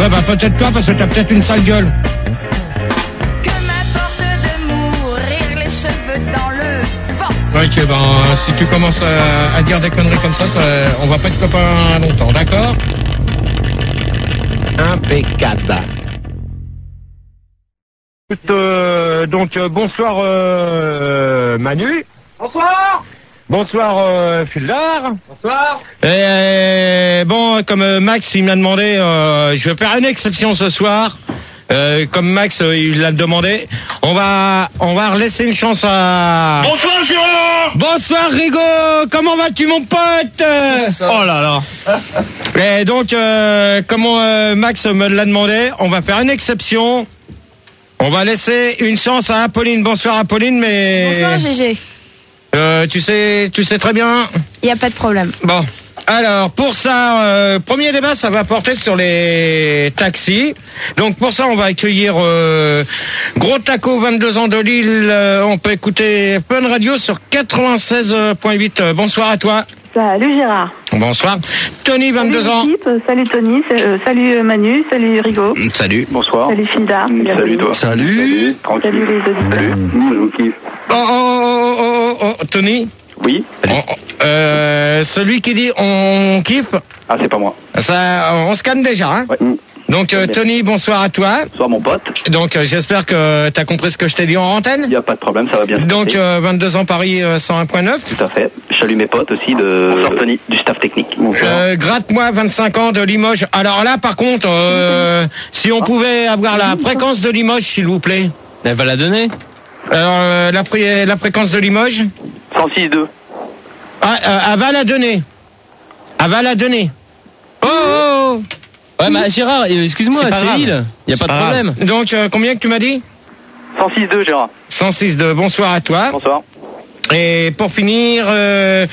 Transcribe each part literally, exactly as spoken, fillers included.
Ouais, bah peut-être toi, parce que t'as peut-être une sale gueule. Que m'importe de mourir les cheveux dans le vent. Ok, ben, si tu commences à, à dire des conneries comme ça, ça, on va pas être copains longtemps, d'accord? Impeccable. Euh, donc, euh, bonsoir euh, Manu. Bonsoir. Bonsoir euh, Fildar. Bonsoir. Et euh, bon, comme euh, Max il m'a demandé, euh, je vais faire une exception ce soir. Euh, comme Max euh, il l'a demandé, on va on va laisser une chance à. Bonsoir Gérard. Bonsoir Rigo, comment vas-tu mon pote? Oh là là. Et donc euh, comme euh, Max me l'a demandé, on va faire une exception. On va laisser une chance à Apolline. Bonsoir Apolline, mais. Bonsoir Gégé. Euh, tu sais, tu sais très bien. Il n'y a pas de problème. Bon. Alors, pour ça, euh, premier débat, ça va porter sur les taxis. Donc, pour ça, on va accueillir euh, Gros Taco, vingt-deux ans de Lille. Euh, on peut écouter Fun Radio sur quatre-vingt-seize virgule huit. Euh, bonsoir à toi. Salut Gérard. Bonsoir. Tony, vingt-deux salut ans. Équipe. Salut Tony, euh, salut Manu, salut Rigo. Salut. Bonsoir. Salut Fildar. Salut, salut toi. Salut. Salut. Tranquille. Salut les auditeurs. Salut. Mmh, kiffe. Oh, oh, oh, oh, oh, oh, Tony. Oui. On- euh, celui qui dit on kiffe, Ah, c'est pas moi. ça, on se calme déjà, hein. Ouais. Donc, euh, Tony, bonsoir à toi. Bonsoir mon pote. Donc, euh, j'espère que tu as compris ce que je t'ai dit en antenne. Il n'y a pas de problème, ça va bien se Donc, passer. euh, vingt-deux ans Paris, euh, cent un virgule neuf. Tout à fait. Je salue mes potes aussi de... Bonsoir Tony. Du staff technique. Bonsoir. Euh, gratte-moi, vingt-cinq ans de Limoges. Alors là, par contre, euh, si on pouvait avoir la fréquence de Limoges, s'il vous plaît. Elle va la donner. Alors, euh, la, fré- la fréquence de Limoges. cent six deux. Ah, euh, elle va la donner. Elle va la donner. Oh, oh, oh. Ouais, mais Gérard, euh, excuse-moi, C'est pas c'est grave. Lille. Y a C'est pas de grave. problème. Donc, euh, combien que tu m'as dit? cent six deux Gérard. cent six de bonsoir à toi. Bonsoir. Et pour finir, euh,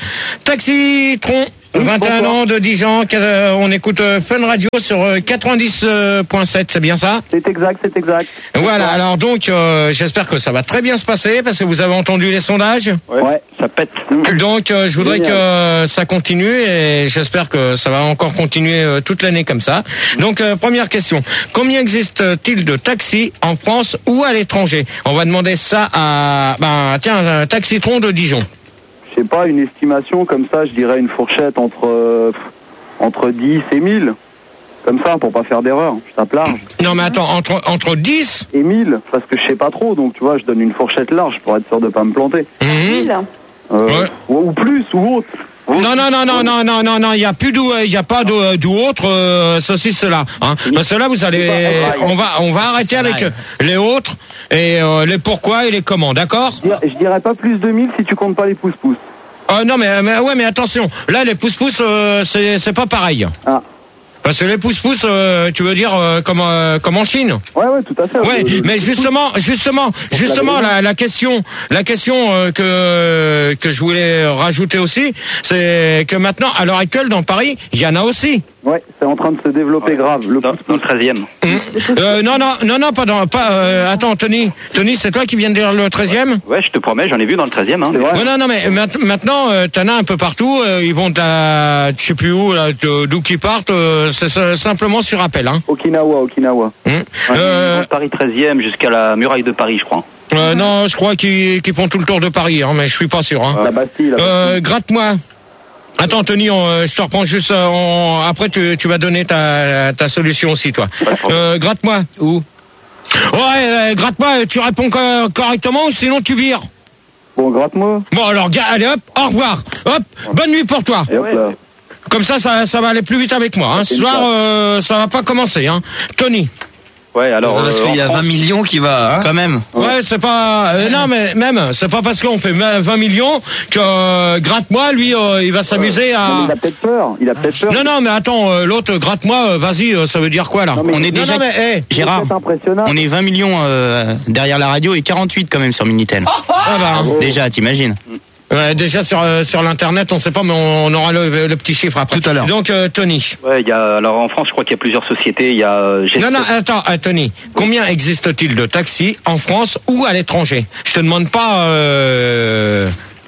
Taxi Tron, vingt et un ans de Dijon. euh, On écoute euh, Fun Radio sur euh, quatre-vingt-dix virgule sept, c'est bien ça? C'est exact, c'est exact. Voilà, alors donc euh, j'espère que ça va très bien se passer parce que vous avez entendu les sondages. Ouais, ouais ça pète. Donc euh, je voudrais Génial. que euh, ça continue et j'espère que ça va encore continuer euh, toute l'année comme ça. Donc euh, première question, combien existe-t-il de taxis en France ou à l'étranger? On va demander ça à ben tiens, un Taxitron de Dijon. Je sais pas, une estimation comme ça, je dirais une fourchette entre euh, entre dix et mille. Comme ça, pour pas faire d'erreur. Je tape large. Non mais attends, entre entre dix Et mille, parce que je sais pas trop, donc tu vois, je donne une fourchette large pour être sûr de pas me planter. Mhm. Mille. Euh, Ouais. ou, ou plus, ou autre. Non, non, non, non, non, non, non, non, il y a plus d'où, il y a pas d'où d'où autre, euh, ceci, cela, hein. Parce que là, vous allez, on va, on va arrêter avec les autres et euh, les pourquoi et les comment, d'accord? Je dirais, je dirais pas plus de mille si tu comptes pas les pouces-pouces. Euh, non, mais, mais ouais, mais attention, là, les pouces-pouces, euh, c'est, c'est pas pareil. Ah. Parce que les pouces-pouces, euh, tu veux dire euh, comme euh, comme en Chine. Ouais, ouais, tout à fait. Ouais, Le- le- mais le- justement, justement, justement, la, la question, la question euh, que que je voulais rajouter aussi, c'est que maintenant, à l'heure actuelle, dans Paris, il y en a aussi. Ouais, c'est en train de se développer grave. Le Dans, pouce- dans le treizième. Euh, non, non, non, non, pas dans, pas. Euh, attends, Tony, Tony, c'est toi qui viens de dire le treizième. Ouais, je te promets, j'en ai vu dans le treizième. Hein. C'est vrai. Ouais, non, non, mais mat- maintenant, euh, t'en as un peu partout. Euh, ils vont à, je sais plus où, là, de- d'où qu'ils partent. Euh, c'est ça, simplement sur appel, hein. Okinawa, Okinawa. Hum. Ouais, Euh, dans Paris treizième jusqu'à la muraille de Paris, je crois. euh, non, je crois qu'ils qu'ils font tout le tour de Paris, hein, mais je suis pas sûr. Hein. La Bastille, la Bastille. Euh, gratte-moi. Attends, Tony, on, euh, je te reprends juste. euh, on- après, tu, tu vas donner ta, ta solution aussi, toi. Euh, gratte-moi. Où? Ouais, euh, gratte-moi. Tu réponds co- correctement ou sinon tu vires. Bon, gratte-moi. Bon, alors, ga- allez, hop, au revoir. Hop, bonne nuit pour toi. Et hop là. Comme ça, ça, ça va aller plus vite avec moi. Hein. Ce soir, euh, ça va pas commencer. Hein. Tony. Ouais, alors. Parce euh, qu'il y a en France- vingt millions qui va, hein, quand même. Ouais, c'est pas. euh, non, mais même, c'est pas parce qu'on fait vingt millions que euh, gratte-moi, lui, euh, il va s'amuser Non, mais à. il a peut-être peur. Il a peut-être peur. Non, non, mais attends, euh, l'autre, gratte-moi, euh, vas-y, euh, ça veut dire quoi là? Non, mais- On est Non, déjà, non, mais, hey. C'est Gérard, peut-être impressionnant. on est vingt millions euh, derrière la radio et quarante-huit quand même sur Minitel. Ah bah, Déjà, t'imagines. ouais, déjà sur euh, sur l'internet, on sait pas, mais on, on aura le, le petit chiffre après. Tout à l'heure. Donc, euh, Tony. Ouais, il y a. Alors en France, je crois qu'il y a plusieurs sociétés. Il y a. euh, Gest- Non, non, attends, euh, Tony. Combien existe-t-il de taxis en France ou à l'étranger? Je te demande pas. Euh...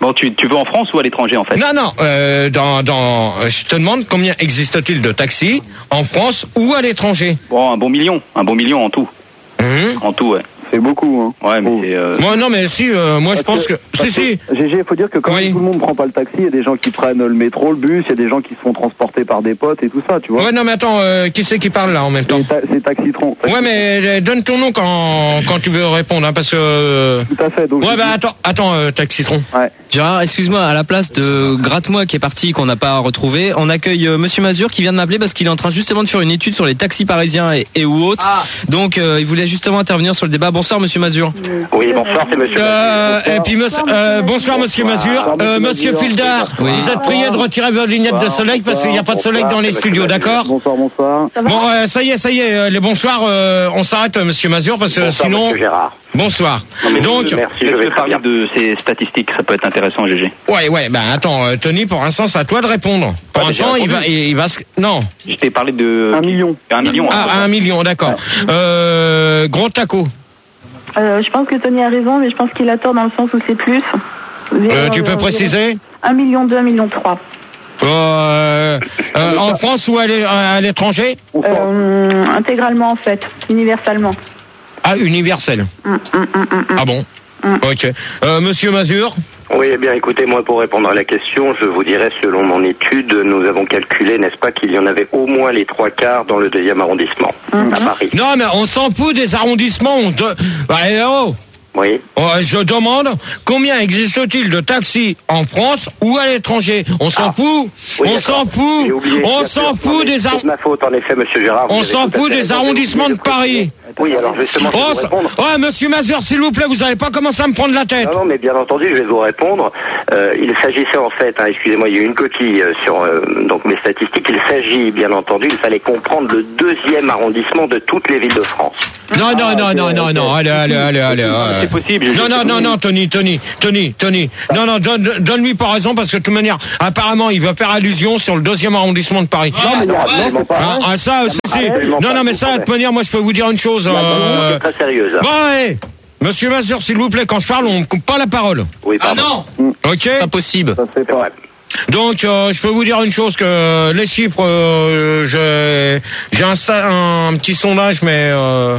Bon, tu, tu veux en France ou à l'étranger en fait? Non, non, euh, dans, dans, je te demande combien existe-t-il de taxis en France ou à l'étranger? Bon, un bon million, un bon million en tout. Mmh. En tout, ouais. C'est beaucoup, hein. Ouais, mais Oh. c'est... Euh... Moi, non, mais si, euh, moi je pense que... Si, si. G G, il faut dire que quand Oui. tout le monde prend pas le taxi, il y a des gens qui prennent le métro, le bus, il y a des gens qui se font transporter par des potes et tout ça, tu vois. Ouais, non, mais attends, euh, qui c'est qui parle là en même temps? C'est ta- c'est Taxitron. Ouais, mais euh, donne ton nom quand, quand tu veux répondre, hein, parce que... euh, Tout à fait. Donc, Ouais, je bah dis- attends, attends, euh, Taxitron. Ouais. Gérard, excuse-moi, à la place de Gratte-moi qui est parti, qu'on n'a pas retrouvé, on accueille euh, Monsieur Mazur qui vient de m'appeler parce qu'il est en train justement de faire une étude sur les taxis parisiens et, et ou autres. Ah. Donc euh, il voulait justement intervenir sur le débat. Bonsoir Monsieur Mazur. Oui, bonsoir, c'est monsieur. Euh, et puis, monsieur, euh, bonsoir, monsieur Mazur. Euh, monsieur Fildar, Oui. vous êtes prié de retirer vos lunettes de soleil parce qu'il n'y a pas de soleil dans les studios, d'accord? Bonsoir, bonsoir. Ça va? Bon, euh, ça y est, ça y est, euh, les bonsoirs, euh, on s'arrête, euh, monsieur Mazur, parce que Bonsoir, sinon... monsieur Gérard. Bonsoir. Non, mais Donc, merci, je vais parler de ces statistiques, ça peut être intéressant, G G. ouais, ouais, ben attends, euh, Tony, pour l'instant, c'est à toi de répondre. Pour Ouais, mais j'ai l'instant, il va, répondu. il, il va se... Non. Je t'ai parlé de... Un million. Un million. Ah, hein. un million, d'accord. Euh, gros taco. Euh, je pense que Tony a raison, mais je pense qu'il a tort dans le sens où c'est plus. Euh, tu peux préciser? Un million deux, un million trois. Euh, euh, en France ou à l'é- à l'étranger? Euh, intégralement en fait, universalement. Ah, universel. Hum, hum, hum, hum, hum. Ah bon? Ok. Euh, monsieur Mazur? Oui, eh bien écoutez, moi pour répondre à la question, je vous dirais, selon mon étude, nous avons calculé, n'est-ce pas, qu'il y en avait au moins les trois quarts dans le deuxième arrondissement, à Paris. Non, mais on s'en fout des arrondissements. On te... Bah, eh oh. Oui. Oh, je demande combien existe-t-il de taxis en France ou à l'étranger? On s'en Ah. fout. Oui, on d'accord. s'en fout. J'ai oublié, On bien s'en sûr. Non, fout mais des c'est ar... de ma faute, en effet, monsieur Gérard. vous On avez s'en tout à fout fait des raison. arrondissements de Paris. Oui, alors justement, je vais Oh, vous ça- répondre. ouais, monsieur Mazur, s'il vous plaît, vous n'allez pas commencer à me prendre la tête. Non, non, mais bien entendu, je vais vous répondre. Euh, il s'agissait en fait, hein, excusez-moi, il y a eu une coquille euh, sur euh, donc mes statistiques. Il s'agit, bien entendu, il fallait comprendre le deuxième arrondissement de toutes les villes de France. Non, non, non, non, non, non, allez, allez, allez, allez. allez. C'est possible. Non, non, non, non, Tony, Tony, Tony, Tony. Non, non, donne, donne-lui pas raison parce que de toute manière, apparemment, il va faire allusion sur le deuxième arrondissement de Paris. Non, mais il y a absolument pas. Ah, ah, ça, si, si. absolument Non, pas, non, mais vous ça, de toute comprenez. manière, moi, je peux vous dire une chose. La demande Euh... est très sérieuse. Bon, allez. Monsieur Mazur, s'il vous plaît, quand je parle, on me coupe pas la parole. Oui, pardon. Ok? Pas possible. Ça se fait C'est pas. vrai. Donc, euh, je peux vous dire une chose que les chiffres, euh, j'ai, j'ai un, sta- un petit sondage, mais euh,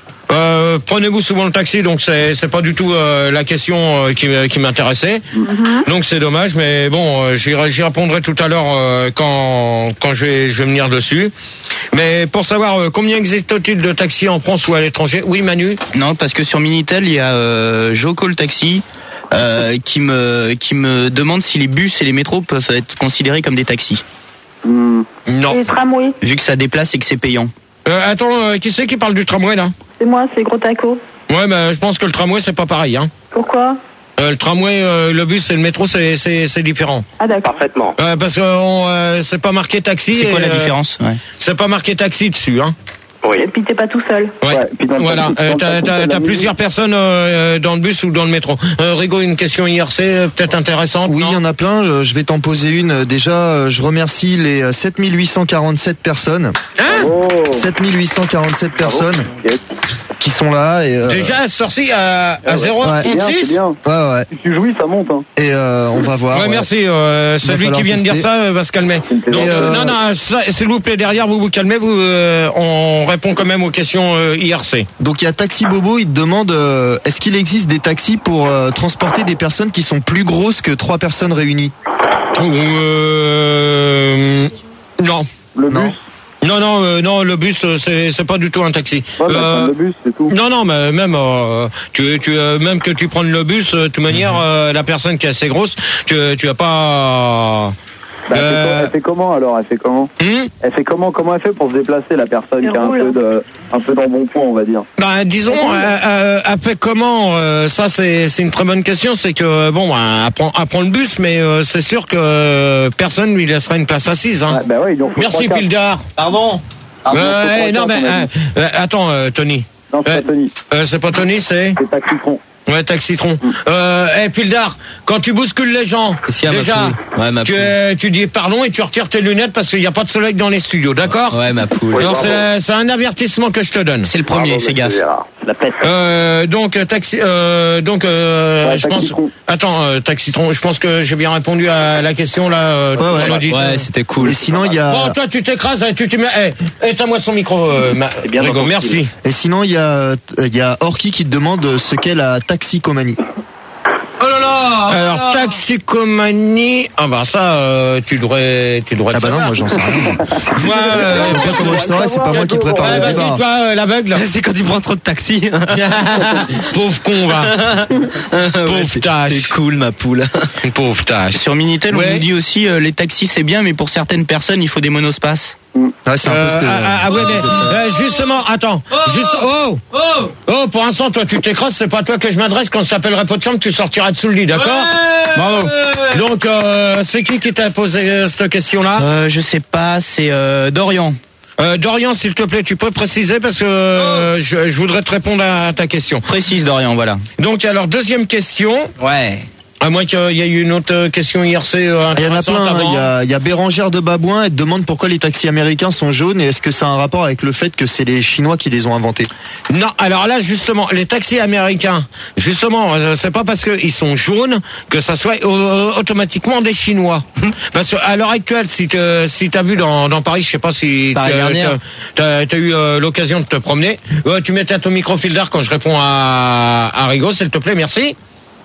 euh, prenez-vous souvent le taxi, donc c'est, c'est pas du tout euh, la question euh, qui, qui m'intéressait. Donc c'est dommage, mais bon, euh, j'y, j'y répondrai tout à l'heure euh, quand quand je vais je vais venir dessus. Mais pour savoir euh, combien existe-t-il de taxis en France ou à l'étranger? Oui, Manu. Non, parce que sur Minitel, il y a euh, Joco le taxi euh, qui me qui me demande si les bus et les métros peuvent être considérés comme des taxis, Hmm. Non. Et tramway, vu que ça déplace et que c'est payant. Euh, attends, euh, qui c'est qui parle du tramway là? c'est moi, c'est Gros Taco. Ouais, mais je pense que le tramway c'est pas pareil, hein. Pourquoi? Euh, le tramway, euh, le bus et le métro, c'est c'est c'est différent. Ah d'accord. Parfaitement. Euh, parce que on, euh, c'est pas marqué taxi. C'est quoi et, la euh, différence? Ouais. C'est pas marqué taxi dessus, hein. Oui. Et puis t'es pas tout seul. Ouais. Ouais, puis dans le Voilà. taxi- Euh, dans le t'as taxi, t'as t'as t'as la plusieurs personnes euh, dans le bus ou dans le métro. Euh, Rigaud, une question I R C euh, peut-être intéressante. Oui, il y non en a plein. Euh, Je vais t'en poser une. Euh, Déjà, euh, je remercie les euh, sept mille huit cent quarante-sept personnes. Hein Oh. sept mille huit cent quarante-sept personnes Yes. qui sont là. Et, euh, Déjà sorti à, à zéro Ouais. C'est bien, c'est trente-six. bien. ouais, ouais. Si tu jouis, ça monte. Hein. Et euh, on va voir. Ouais, ouais. merci. Euh, celui falloir qui vient de dire tester. ça euh, va se calmer. Donc, Et, euh, euh, non, non, ça, s'il vous plaît, derrière, vous vous calmez. Vous, euh, on répond quand même aux questions euh, I R C. Donc il y a Taxi Bobo, il te demande euh, est-ce qu'il existe des taxis pour euh, transporter des personnes qui sont plus grosses que trois personnes réunies? Euh, non. Le Non. bus. Non, non, euh, non, le bus, euh, c'est c'est pas du tout un taxi. Ouais, bah, Euh, prendre le bus, c'est tout. non, non, mais même, euh, tu, tu, euh, même que tu prennes le bus, euh, de toute manière, euh, la personne qui est assez grosse, tu, tu as pas. Bah, elle, fait, euh, elle fait comment alors? Elle fait comment? hmm Elle fait comment? Comment elle fait pour se déplacer, la personne Elle qui a un roule. peu de, un peu d'embonpoint, on va dire? Ben, disons, euh, euh, après comment euh, ça c'est c'est une très bonne question. C'est que bon, ben, elle prend, elle prend le bus, mais euh, c'est sûr que euh, personne lui laissera une place assise. Hein. Ouais, bah ouais, il en faut Merci trois, quatre. Pildar. Pardon. Ah, il en faut Euh, trois, non, mais quatre, on a euh, dit. euh, attends, euh, Tony. Non, c'est euh, pas Tony. Euh, c'est pas Tony, c'est. C'est Taxitron. Ouais, Taxitron. Euh, eh, Pildar, quand tu bouscules les gens, Qu'est-ce qu'il y a, ma déjà, poule Ouais, ma tu, poule. euh, tu dis pardon et tu retires tes lunettes parce qu'il n'y a pas de soleil dans les studios, d'accord? Ouais, ma poule. Alors, bravo. c'est, c'est un avertissement que je te donne. C'est le premier, Bravo, fais monsieur gaffe. Gérard. La peste. Euh, donc, euh, taxi, euh, donc, euh, Ouais, je pense, Taxitron. attends, euh, Taxitron, je pense que j'ai bien répondu à la question, là, euh, Ouais, ouais. ton auditeur. Ouais, c'était cool. Et sinon, il y a. Bon, toi, tu t'écrases, tu t'y mets, eh, éteins-moi son micro, euh, ma- bien dans Rigo, ton merci. style. Et sinon, il y a, il y a Orki qui te demande ce qu'est la taxicomanie. Oh là là Alors, taxicomanie, ah bah ça, euh, tu devrais, tu devrais Ah le bah non, savoir. moi j'en sais rien. Moi, euh, Je sais pas comment je saurais, c'est pas moi qui prépare ouais, le vas-y, débat. toi, euh, l'aveugle. C'est quand il prend trop de taxi. Pauvre con, va. Pauvre tâche. C'est cool, ma poule. Pauvre tâche. Sur Minitel, Ouais. on nous dit aussi euh, les taxis c'est bien, mais pour certaines personnes, il faut des monospaces. Ouais, c'est un peu Euh, ce que. ah, ah, ah ouais, mais euh, justement, attends, juste, oh, Oh oh, pour l'instant, toi, tu t'écrases, c'est pas à toi que je m'adresse. Quand ça s'appellerait pot de chambre, tu sortiras dessous le lit, d'accord? Bravo. Donc, euh, c'est qui qui t'a posé euh, cette question-là? Euh, je sais pas, c'est euh, Dorian. Euh, Dorian, s'il te plaît, tu peux préciser parce que euh, je, je voudrais te répondre à ta question. Précise Dorian, voilà. Donc, alors, deuxième question. Ouais. À moins qu'il y ait eu une autre question I R C euh, Ah, il y en a intéressante plein. hein. avant. Il y a, il y a Bérangère de Babouin. Elle te demande pourquoi les taxis américains sont jaunes et est-ce que ça a un rapport avec le fait que c'est les Chinois qui les ont inventés. Non, alors là, justement, les taxis américains, justement, euh, c'est pas parce qu'ils sont jaunes que ça soit euh, automatiquement des Chinois. Parce qu'à l'heure actuelle, si tu si t'as vu dans, dans Paris, je sais pas si Paris t'as- dernière. t'as t'as eu euh, l'occasion de te promener. Euh, tu mettais à ton micro-filter quand je réponds à, à Rigo, s'il te plaît, merci.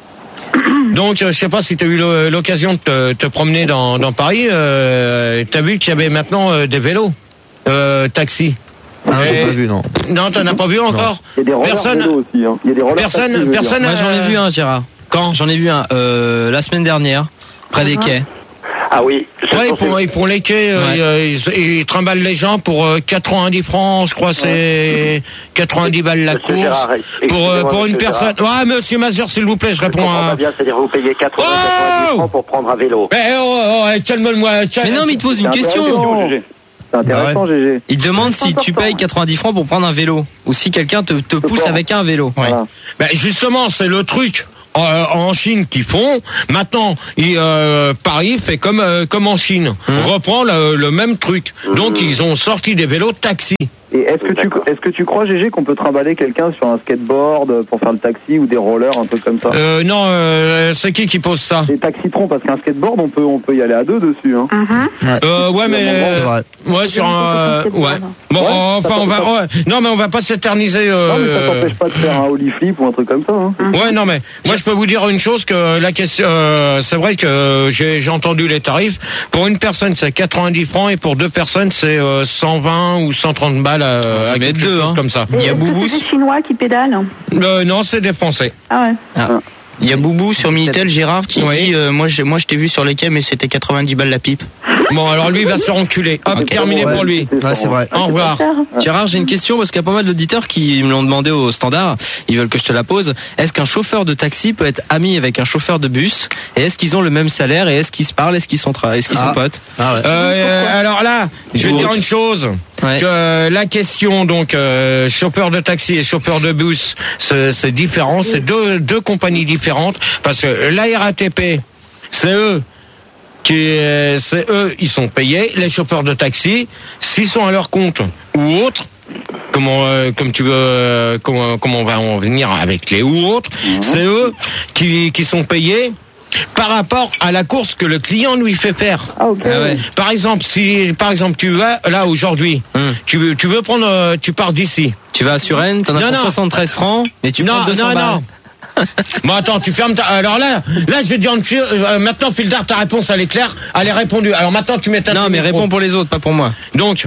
Donc, euh, je sais pas si tu as eu le- l'occasion de te, te promener dans, dans Paris. Euh, tu as vu qu'il y avait maintenant euh, des vélos, euh, taxis. Ah, j'ai Et- pas vu, non. Non, t'en as pas vu encore. Il y a des rollers Personne. vélo aussi. Hein. Il y a des rollers taxis, je Personne, veux personne. Moi, j'en ai euh, vu un, Gérard. Quand J'en ai vu un euh, la semaine dernière, près des quais. Ah oui. je Ouais, ils pense que- font, ils font les quais, euh, Ouais. euh, ils, ils trimballent les gens pour euh, quatre-vingt-dix francs, je crois, c'est quatre-vingt-dix balles la Monsieur course. Gérard, Pour, euh, excusez-moi, pour une monsieur personne. Ouais, monsieur Mazur, s'il vous plaît, je Je réponds comprends à. pas bien, c'est-à-dire vous payez quatre-vingts Oh quatre-vingt-dix francs pour prendre un vélo. Eh, oh, oh, oh, calme-moi. Mais non, mais il te pose une C'est question. intéressant, Gégé. C'est intéressant, Gégé. Il te demande C'est si tu important. payes quatre-vingt-dix francs pour prendre un vélo ou si quelqu'un te, te pousse pas. avec un vélo. Voilà. Ben justement, c'est le truc euh, en Chine qu'ils font. Maintenant, il, euh, Paris fait comme euh, comme en Chine, reprend le, le même truc. Donc ils ont sorti des vélos taxi. Et est-ce que tu D'accord. est-ce que tu crois, Gégé, qu'on peut trimballer quelqu'un sur un skateboard pour faire le taxi ou des rollers, un truc comme ça? Euh, non, euh, c'est qui qui pose ça? Des taxitrons, parce qu'un skateboard, on peut on peut y aller à deux dessus. Hein. Euh, ouais, mais C'est vrai. ouais sur un J'ai ouais. un Bon, Ouais, enfin ça on va peut- ouais. non mais on va pas s'éterniser. Euh... Non, mais ça t'empêche pas de faire un ollie flip ou un truc comme ça. Hein. Ouais, non mais moi je peux vous dire une chose que la question, euh, c'est vrai que j'ai j'ai entendu les tarifs. Pour une personne c'est quatre-vingt-dix francs et pour deux personnes c'est euh, cent vingt ou cent trente balles. Euh, faut à mettre quelque deux, chose hein. comme ça. Il y a Est-ce que Boubous. c'est des Chinois qui pédalent? Euh, non, c'est des Français. Ah ouais. Il y a Boubou sur Minitel, Gérard, qui Oui. dit euh, moi, je, moi je t'ai vu sur les quais, mais c'était quatre-vingt-dix balles la pipe. Bon, alors lui il va se faire enculer. Hop, terminé Ouais. pour lui. Ouais, c'est vrai. Au revoir. Gérard, j'ai une question parce qu'il y a pas mal d'auditeurs qui me l'ont demandé au standard. Ils veulent que je te la pose. Est-ce qu'un chauffeur de taxi peut être ami avec un chauffeur de bus? Et est-ce qu'ils ont le même salaire? Et est-ce qu'ils se parlent? Est-ce qu'ils sont, tra- est-ce qu'ils Ah. sont potes? Ah ouais. Euh, alors là, je vais dire une chose. Ouais. Que euh, la question donc euh, chauffeur de taxi et chauffeur de bus, c'est c'est différent, c'est deux deux compagnies différentes parce que la R A T P, c'est eux qui euh, c'est eux, ils sont payés. Les chauffeurs de taxi, s'ils sont à leur compte ou autres, comment euh, comme tu veux, euh, comment comment on va en venir avec les ou autres, c'est eux qui qui sont payés par rapport à la course que le client lui fait faire. Ah ok. Ah ouais. Par exemple, si par exemple tu vas là aujourd'hui, Hum. tu veux tu veux prendre, euh, tu pars d'ici. Tu vas à Suresnes, t'en as Non, pour non. soixante-treize francs, et tu non, prends deux cents non, balles. non. Bon attends, tu fermes ta. Alors là, là je vais te dire une chose, euh, maintenant Fildar, ta réponse elle est claire, elle est répondue. Alors maintenant tu mets ta. Non, mais micro. réponds pour les autres, pas pour moi. Donc,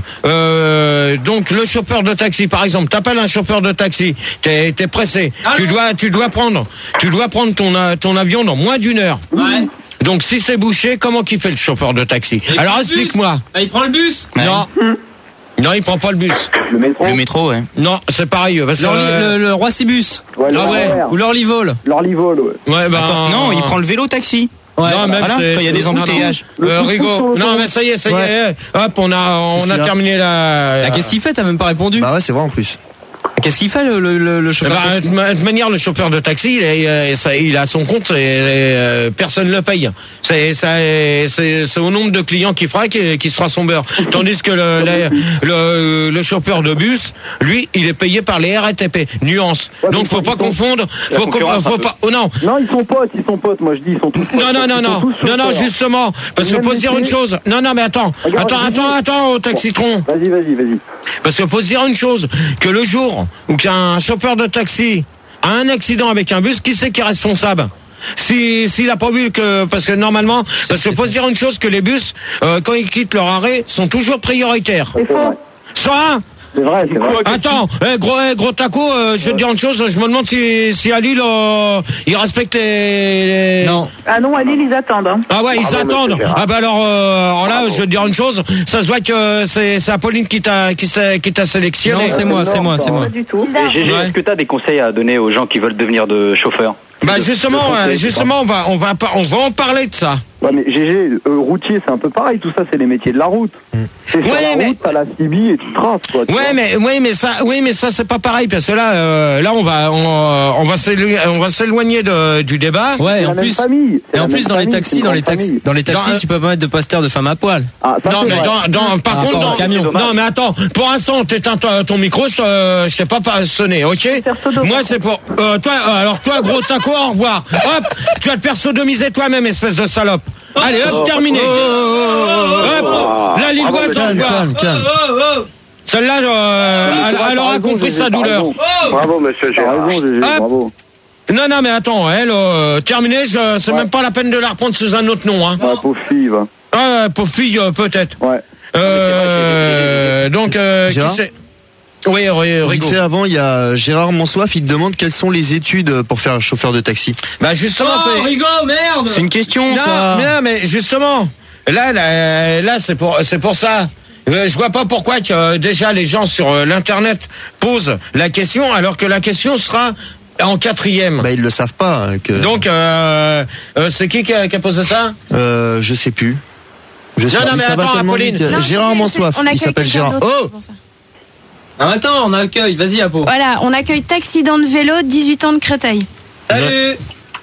euh, donc le chauffeur de taxi, par exemple, t'appelles un chauffeur de taxi, t'es t'es pressé, tu dois tu dois prendre, tu dois prendre ton euh, ton avion dans moins d'une heure. Ouais. Donc si c'est bouché, comment qu'il fait le chauffeur de taxi? Alors explique-moi. il prend le bus. Ouais. Non. Non, il prend pas le bus. Le métro. Le métro, ouais. Non, c'est pareil. Parce que, euh, Le, le Roissy-Bus. Ouais, le Ah ouais. R E R. Ou l'Orlyvol. L'Orlyvol, ouais. ouais, ben, Attends, non, il prend le vélo taxi. non, même Voilà, c'est- quand il y a des non, non. embouteillages. Euh, Le Rigo. pouce-pouce sur Non, l'autoroute. mais ça y est, ça y Ouais. est. Hop, on a, on Qu'est-ce a qu'il y a terminé la. Ah, qu'est-ce qu'il fait? T'as même pas répondu. Bah ouais, c'est vrai en plus. Qu'est-ce qu'il fait le, le, le, le chauffeur bah, de taxi de toute manière, le chauffeur de taxi, il, est, euh, ça, il a son compte et, et euh, personne ne le paye. C'est, ça, c'est, c'est au nombre de clients qu'il fera qui, qui sera son beurre. Tandis que le, le, le, le chauffeur de bus, lui, il est payé par les R A T P. Nuance. Ouais, Donc, faut pas confondre. Faut, faut, faut pas. Oh non. Non, ils sont potes, ils sont potes. Moi, je dis, ils sont tous potes. Non, non, non, non. Non, non, justement. Parce qu'il faut se dire une chose. Non, non, mais attends. Regarde, Attends, attends, attends, au taxitron. Vas-y, vas-y, vas-y. Parce qu'il faut se dire une chose. Que le jour où qu'un chauffeur de taxi a un accident avec un bus, qui c'est qui est responsable? Si s'il a pas vu que parce que normalement parce qu'il faut se dire une chose que les bus euh, quand ils quittent leur arrêt sont toujours prioritaires. C'est faux. Soit C'est vrai, c'est vrai. attends, eh, gros eh, gros taco, euh, je vais te dire une chose, je me demande si si à Lille euh, ils respectent les, les... Non. Ah non, à Lille, ils attendent. Hein. Ah ouais, ils Bravo, attendent. monsieur Gérard. Ah bah alors, euh, alors là, Bravo. je vais te dire une chose, ça se voit que c'est c'est Apolline qui t'a qui t'a qui t'a sélectionné. Non, c'est moi, c'est moi, c'est moi. Pas du tout. Et Gégé, Ouais. est-ce que tu as des conseils à donner aux gens qui veulent devenir de chauffeurs? Bah justement, euh, justement, on va on va pas- on va en parler de ça. Ouais, mais G G, euh, routier, c'est un peu pareil. Tout ça, c'est les métiers de la route. C'est sur Ouais, la mais- route, t'as la C B et tu traces, quoi. tu Ouais, vois. mais oui, mais ça, oui, mais ça c'est pas pareil parce que là, euh, là on va, on, on va s'éloigner, on va s'éloigner de, du débat. Ouais, C'est et en la même plus, famille. C'est et en la plus même dans les famille, c'est taxis, une dans les grande taxis, famille. dans les taxis, Dans- tu peux pas mettre de posters de femmes à poil. Ah, ça, Non, c'est mais vrai. dans, dans, par Par contre, rapport dans, au camion. non, mais attends, pour l'instant, t'éteins ton, ton micro, je, euh, je t'ai pas pas sonné, ok? faire sodomie. Moi, c'est pour, euh, toi, euh, alors toi, gros taco, au revoir. Hop, tu vas te faire sodomiser toi-même, espèce de salope. Allez, hop, terminé. Hop, la Lilloise, au Calme, revoir. calme, calme. Celle-là, euh, elle, elle aura raison, compris Gégé, sa t'as douleur. raison. Bravo, monsieur T'as Gérard. raison, G G, Hop. bravo. Non, non, mais attends, elle, euh, terminé, je- c'est Ouais. même pas la peine de la reprendre sous un autre nom, hein. Ouais, pauvre fille, va. Ah, pauvre fille, euh, peut-être. Ouais. Euh, donc, euh, qui Gérard c'est? Oui, oui, Vite Rigo. fait avant, il y a Gérard Monsoif, il te demande quelles sont les études pour faire chauffeur de taxi. Bah, justement, Oh, c'est. Rigo, merde. C'est une question, Non, ça. mais non, mais justement, là, là, là, c'est pour, c'est pour ça. Euh, Je vois pas pourquoi que euh, déjà les gens sur euh, l'internet posent la question, alors que la question sera en quatrième. Bah ils le savent pas. hein, Que... Donc, euh, euh, c'est qui qui a, qui a posé ça? Euh, je sais plus. Je sais Non, non, plus, mais ça va attends, tellement Apolline. vite. Non, Gérard c'est- Monsoif, on il accueille s'appelle quelqu'un Gérard. d'autre, Oh, c'est pour ça. Ah, attends, on accueille. Vas-y, Apo. Voilà, on accueille Taxident de vélo, dix-huit ans de Créteil. Salut.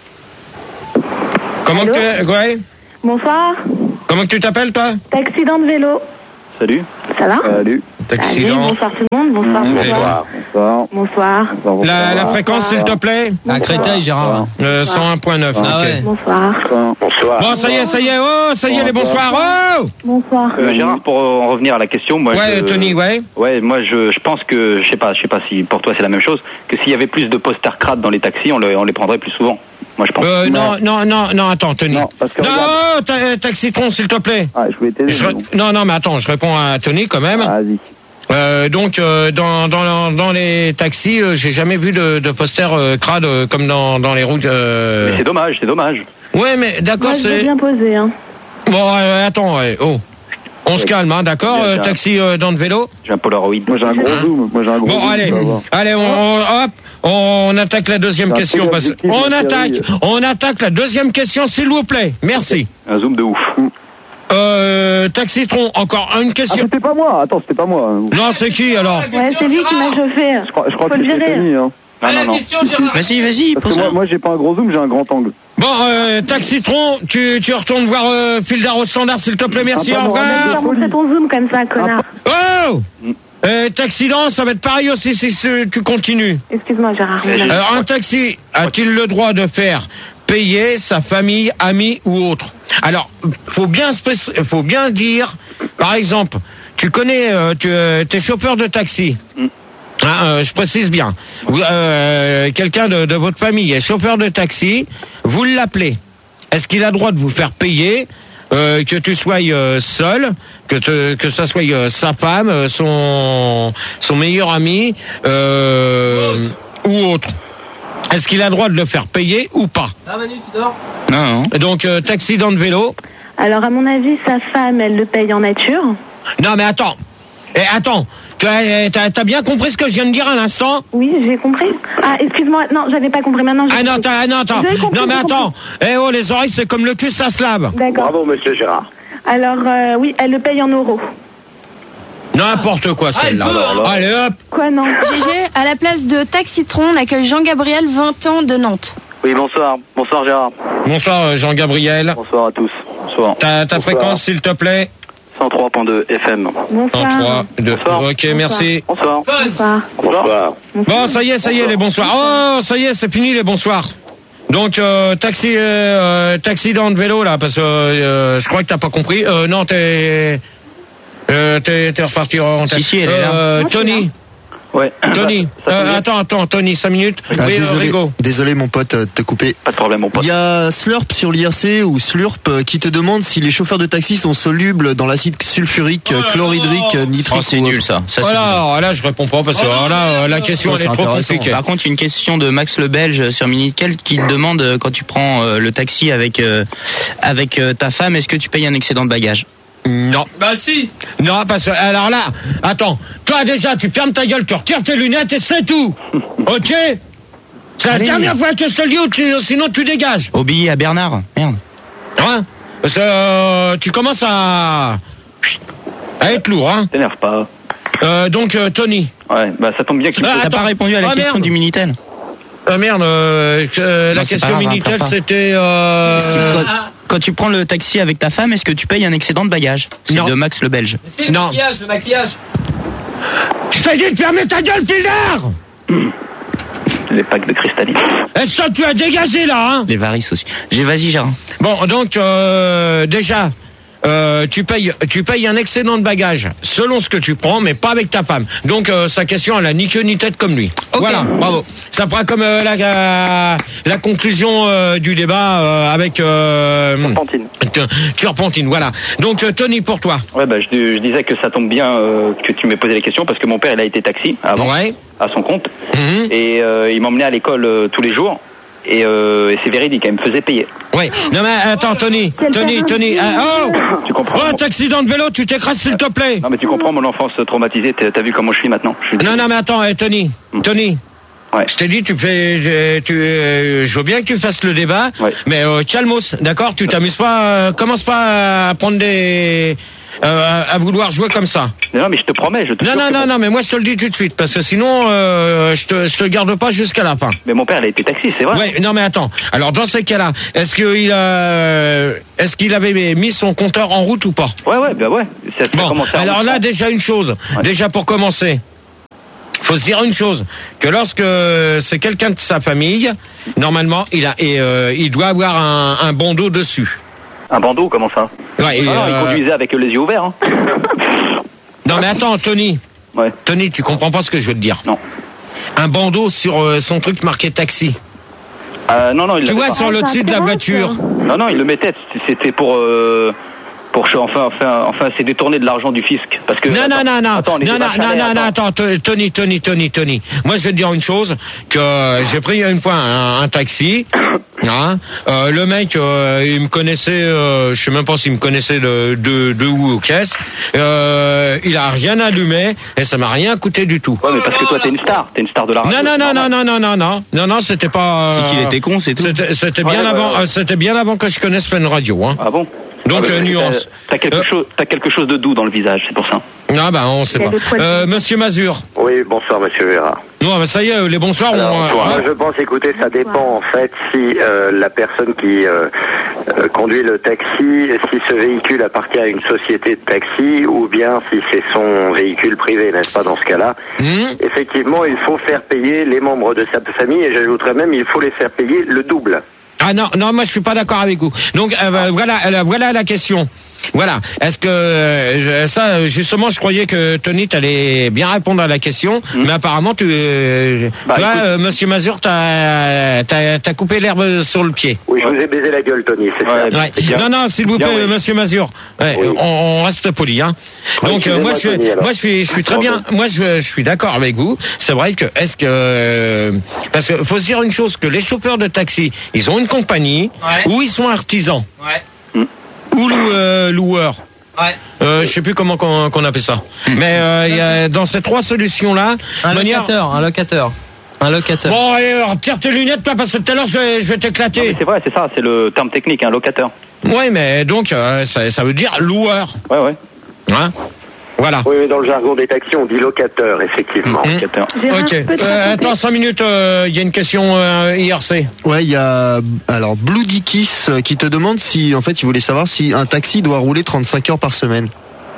Comment Allô que tu, ouais? Bonsoir. Comment que tu t'appelles, toi? Taxident de vélo. Salut. Ça va? Salut. Allez, Accident. bonsoir tout le monde. Bonsoir, Mmh. bonsoir. Bonsoir. Bonsoir. Bonsoir. La, la fréquence, s'il te plaît? À Créteil, Gérard. Euh, cent un point neuf. Ah ok. ouais. Bonsoir. Bonsoir. Bon, ça y est, ça y est. Oh, ça y est, les bonsoirs. Oh! Bonsoir. Euh, Gérard, pour euh, en revenir à la question, moi, Ouais, je, Tony, ouais. ouais, moi, je, je pense que, je sais pas, je sais pas si pour toi c'est la même chose, que s'il y avait plus de posters crades dans les taxis, on, le, on les prendrait plus souvent. Moi, je pense. Euh, non, non, non, non, attends, Tony. Non, parce que Non, regarde. oh, ta- Taxitron, s'il te plaît. Ah, je voulais t'aider. Je re- mais bon. Non, non, mais attends, je réponds à Tony quand même. Ah, vas-y. Euh, donc, euh, dans, dans, dans les taxis, euh, j'ai jamais vu de, de posters euh, crades euh, comme dans, dans les routes. euh. Mais c'est dommage, c'est dommage. Ouais, mais d'accord, Moi, je veux c'est. bien poser. Hein. Bon, euh, attends, ouais, oh. On se calme, hein, d'accord, Bien, euh, bien. taxi euh, dans le vélo. J'ai un Polaroid. Moi, j'ai un gros Hein zoom. Moi, j'ai un gros Bon, zoom. allez, tu vas voir. allez, on, on- hop, on attaque la deuxième C'est un question. peu Parce... l'objectif, On ma attaque, chérie. on attaque la deuxième question, s'il vous plaît. Merci. Un zoom de ouf. Euh, Taxitron, encore une Ah, question. c'était pas moi. Attends, c'était pas moi. Non, c'est qui alors? Ouais, c'est lui qui m'a chauffé. Je crois, je crois Faut que le c'était virer. Tony, hein. Non, non, non. Vas-y, vas-y, Parce que pose moi, moi, j'ai pas un gros zoom, j'ai un grand angle. Bon, euh, Taxitron, tu, tu retournes voir euh, Fildar au standard, s'il te plaît, merci, Ah, au pardon, revoir. Tu vas montrer ton zoom comme ça, connard. Oh euh, Taxident, ça va être pareil aussi si, si tu continues. Excuse-moi, Gérard. Alors, un taxi a-t-il le droit de faire payer sa famille, amis ou autre? Alors, faut bien, spéc- faut bien dire, par exemple, tu connais, euh, tu euh, es chauffeur de taxi. Hein, euh, je précise bien. Vous, euh, quelqu'un de, de votre famille est chauffeur de taxi, vous l'appelez. Est-ce qu'il a le droit de vous faire payer, euh, que tu sois euh, seul, que te, que ça soit euh, sa femme, euh, son son meilleur ami euh, ou autre? Est-ce qu'il a le droit de le faire payer ou pas? Ah, Manu, tu dors? Non, non. Donc euh, taxi dans le vélo. Alors, à mon avis, sa femme, elle le paye en nature. Non mais attends. Eh, attends. Tu as, t'as, t'as bien compris ce que je viens de dire à l'instant? Oui, j'ai compris. Ah, excuse-moi. Non, j'avais pas compris. Maintenant, j'ai Ah non, compris. t'as, non, attends. J'ai compris, Non mais j'ai compris. attends. Eh oh, les oreilles c'est comme le cul, ça se lave. D'accord. Bravo, monsieur Gérard. Alors, euh, oui, elle le paye en euros. N'importe quoi celle-là. Allez hop. Quoi, non? G G, à la place de Taxitron, on accueille Jean-Gabriel, vingt ans, de Nantes. Oui, bonsoir. Bonsoir Gérard. Bonsoir Jean-Gabriel. Bonsoir à tous. Bonsoir. Ta, ta Bonsoir. fréquence s'il te plaît. cent trois virgule deux F M. Bonsoir. cent trois, deux. Bonsoir. Ok, merci. Bonsoir. Bonsoir. Bonsoir. Bon, ça y est, ça y est, les bonsoirs. Oh, ça y est, c'est fini les bonsoirs. Donc, euh, taxi, euh, taxi dans le vélo, là, parce que euh, je crois que t'as pas compris. Euh, non, t'es... Euh, t'es, t'es reparti en Si, si, elle est là. euh, Tony. Ouais. Tony. Ça, ça Euh, fait- attends, attends, Tony, cinq minutes. Ah, oui, euh, désolé, Rigo. désolé mon pote euh, de te couper. Pas de problème, mon pote. Il y a Slurp sur l'I R C ou Slurp euh, qui te demande si les chauffeurs de taxi sont solubles dans l'acide sulfurique, euh, chlorhydrique, euh, nitrique. Oh, c'est ou nul autre. ça. ça c'est Voilà, nul. alors, là, je réponds pas parce que alors là, euh, la question, Oh, elle est c'est trop intéressant. compliquée. Par contre, une question de Max le Belge sur Minitel qui te demande euh, quand tu prends euh, le taxi avec euh, avec euh, ta femme, est-ce que tu payes un excédent de bagages? Non. Bah si. Non, parce que, alors là, attends, toi déjà, tu fermes ta gueule, tu retires tes lunettes et c'est tout. Ok? C'est la Allez. dernière fois que je te le dis, ou tu- sinon tu dégages. Obéis à Bernard. Merde. Hein? Parce que euh, tu commences à... à être lourd, hein? T'énerve pas. Euh, donc, euh, Tony. Ouais, bah ça tombe bien qu'il Ah, faut- T'as attends. pas répondu à la Ah, question merde. du Minitel. Euh, merde, euh, euh, la Non, c'est question pas grave, Minitel, pleure pas. c'était... Euh... C'est quand, quand tu prends le taxi avec ta femme, est-ce que tu payes un excédent de bagages? C'est Non. de Max le Belge. Non. maquillage, le maquillage. Je t'ai dit de fermer ta gueule, Pildar! les packs de cristalline. Est-ce que tu as dégagé, là, hein? Les varices aussi. J'ai, vas-y, Gérard. Bon, donc euh, déjà, euh, tu payes, tu payes un excédent de bagages selon ce que tu prends, mais pas avec ta femme. Donc euh, sa question, elle a ni queue ni tête comme lui. Voilà, bravo. Ça fera comme euh, la, la la conclusion euh, du débat euh, avec euh, Turpentine. Turpentine. Voilà. Donc euh, Tony, pour toi. Ouais, bah, je, je disais que ça tombe bien euh, que tu m'aies posé la question parce que mon père, il a été taxi avant, Ouais. à son compte, Mhm. et euh, il m'emmenait à l'école euh, tous les jours. Et, euh, et c'est véridique, il me faisait payer. Oui. Non mais attends, Tony, Tony, Tony. ah, oh, Tu comprends? oh, accident de vélo, tu t'écrases s'il te plaît. Non, mais tu comprends mon enfance traumatisée. T'as t'as vu comment je suis maintenant? Je suis... Non, non, mais attends, eh, Tony, Tony. Ouais. Je t'ai dit, tu fais, je- tu, euh, je veux bien que tu fasses le débat, Ouais. mais euh, calmos, d'accord? Tu t'amuses pas, euh, commence pas à prendre des, euh, à, à vouloir jouer comme ça. Non, mais je te promets, je te Non, jure non, que non, mon- non, mais moi je te le dis tout de suite, parce que sinon, euh, je te, je te garde pas jusqu'à la fin. Mais mon père, il a été taxi, c'est vrai. Ouais, non, mais attends. Alors dans ces cas-là, est-ce qu'il a, est-ce qu'il avait mis son compteur en route ou pas? Ouais, ouais, bah ouais. Ça, ça a Bon, commencé à alors là, remonter. déjà une chose, Ouais. déjà pour commencer, faut se dire une chose, que lorsque c'est quelqu'un de sa famille, normalement, il a, et, euh, il doit avoir un, un bandeau dessus. Un bandeau, comment ça? Ouais, et, Ah non, il euh, conduisait avec les yeux ouverts. Hein. non, mais attends, Tony, Ouais. Tony, tu comprends pas ce que je veux te dire. Non. Un bandeau sur euh, son truc marqué taxi. Euh, non, non, il Tu l'avait vois, pas. sur le Ah, dessus de la ça voiture. Non, non, il le mettait. C'était pour. Euh... Pour enfin, enfin, enfin, c'est détourner de l'argent du fisc. Parce que. Non, non, non, non, Attends, on était non, non, pas non, charnés, non, non, attends. attends, T- Tony, Tony, Tony, Tony. Moi, je vais te dire une chose, que j'ai pris une fois un, un taxi, hein, euh, le mec, euh, il me connaissait, euh, je sais même pas s'il me connaissait de, de, de où aux caisses, euh, il a rien allumé, et ça m'a rien coûté du tout. Ouais, mais parce que toi, t'es une star. T'es une star de la radio. Non, non, c'est non, non, normal. non, non, non, non, non, non, c'était pas... C'est qu'il euh, était con, c'est tout. C'était, c'était Ouais, bien ouais, avant, ouais. euh, c'était bien avant que je connaisse Fun Radio, hein. Ah bon? Donc, Ah, euh, mais nuance. T'as t'as quelque Euh, chose, t'as quelque chose de doux dans le visage, c'est pour ça. Ah bah, on sait Il y a pas. des poils. Euh, Monsieur Mazur. Oui, bonsoir Monsieur Gérard. Non, bah ça y est, les bonsoirs, Alors, on... moi, euh, je pense, écoutez, ça dépend en fait si euh, la personne qui euh, euh, conduit le taxi, si ce véhicule appartient à une société de taxi ou bien si c'est son véhicule privé, n'est-ce pas, dans ce cas-là. hum, Effectivement, il faut faire payer les membres de sa famille et j'ajouterais même, il faut les faire payer le double. Ah non, non, moi je suis pas d'accord avec vous. Donc euh, bah, voilà, euh, voilà la question. Voilà. Est-ce que euh, je- ça, justement, je croyais que Tony t'allais bien répondre à la question, mais apparemment tu, euh, Bah, là, écoute. euh, Monsieur Mazur, t'as, t'as, t'as coupé l'herbe sur le pied. Oui, je vous ai baisé la gueule, Tony, c'est Ouais. ça. Ouais. c'est bien. Non, non, s'il vous Bien, plaît, oui. Monsieur Mazur. Ouais, Oui. on, on reste poli, hein. Oui, Donc euh, moi, je suis, excusez-moi, Tony, alors. moi, je suis, je suis très bien. Moi, je, je suis d'accord avec vous. C'est vrai que est-ce que euh, parce que faut se dire une chose, que les chauffeurs de taxi, ils ont une compagnie Ouais. ou ils sont artisans Ouais. ou lou- euh, loueurs. Ouais. Euh, je sais plus comment qu'on, qu'on appelle ça. Mais euh, il y a, dans ces trois solutions-là, Un manière- locateur, un locateur. Un locateur. Bon, allez, retire tes lunettes, toi, parce que tout à l'heure, je vais, je vais Non, t'éclater. mais c'est vrai, c'est ça, c'est le terme technique, un locateur. Oui, mais donc, euh, ça, ça veut dire loueur. Ouais, ouais. Hein Voilà. Oui, mais dans le jargon des taxis, on dit locateur, effectivement. Mmh. Ok. Euh, attends, cinq minutes, il euh, y a une question euh, I R C. Ouais, il y a alors Blue Dickies qui te demande si, en fait, il voulait savoir si un taxi doit rouler trente-cinq heures par semaine.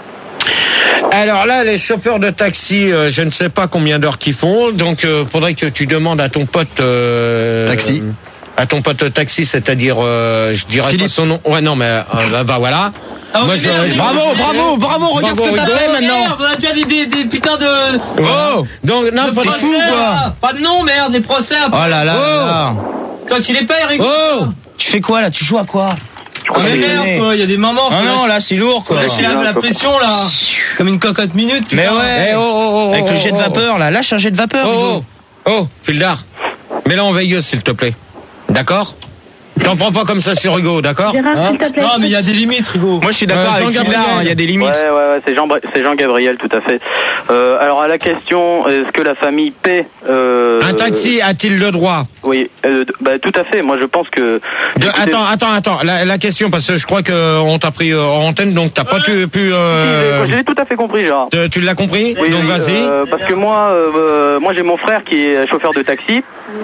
Alors là, les chauffeurs de taxi, euh, je ne sais pas combien d'heures qu'ils font, donc euh, faudrait que tu demandes à ton pote euh, taxi, à ton pote taxi, c'est-à-dire, euh, je dirais Philippe. pas son nom. Ouais, non, mais euh, bah voilà. Ah, Moi, ok, je- merde, je- merde, Bravo, merde, bravo, bravo, regarde Bravo, ce que t'as Rigo. fait maintenant. Merde, on a déjà dit des, des putains de. Oh, donc non, de pas procès, fou quoi. là. Pas de nom, merde, des procès. Oh là là, Oh. là. Toi qui les payes, Rigo. Oh, Tu fais quoi là? Tu joues à quoi? Ah, mais merde, quoi, il y a des moments. Ah faut non, lâcher- là c'est lourd faut quoi. lâcher la, la pression, là. Comme une cocotte minute. Mais putain. ouais. Eh, oh, oh, oh, Avec oh, le jet de oh, vapeur là, lâche un jet de vapeur. Oh, Hugo. oh, oh, Fildar, mets-la en veilleuse s'il te plaît. D'accord? T'en prends pas comme ça sur Hugo, d'accord? Gérard, Hein s'il te plaît. Non, mais il y a des limites, Rigo. Moi je suis d'accord Euh, avec Jean-Gabriel. Fildar, il y a des limites. Ouais, ouais, ouais, c'est Jean, c'est Jean-Gabriel, tout à fait. Euh, alors à la question, est-ce que la famille paie euh, Un taxi a-t-il le droit? Oui, euh, bah, tout à fait. Moi, je pense que. De, Écoutez, attends, attends, attends. La, la question, parce que je crois qu'on t'a pris euh, en antenne, donc t'as pas pu. pu euh, j'ai tout à fait compris, Gérard. te- tu l'as compris? Oui, Donc oui, vas-y. euh, parce que moi, euh, moi j'ai mon frère qui est chauffeur de taxi.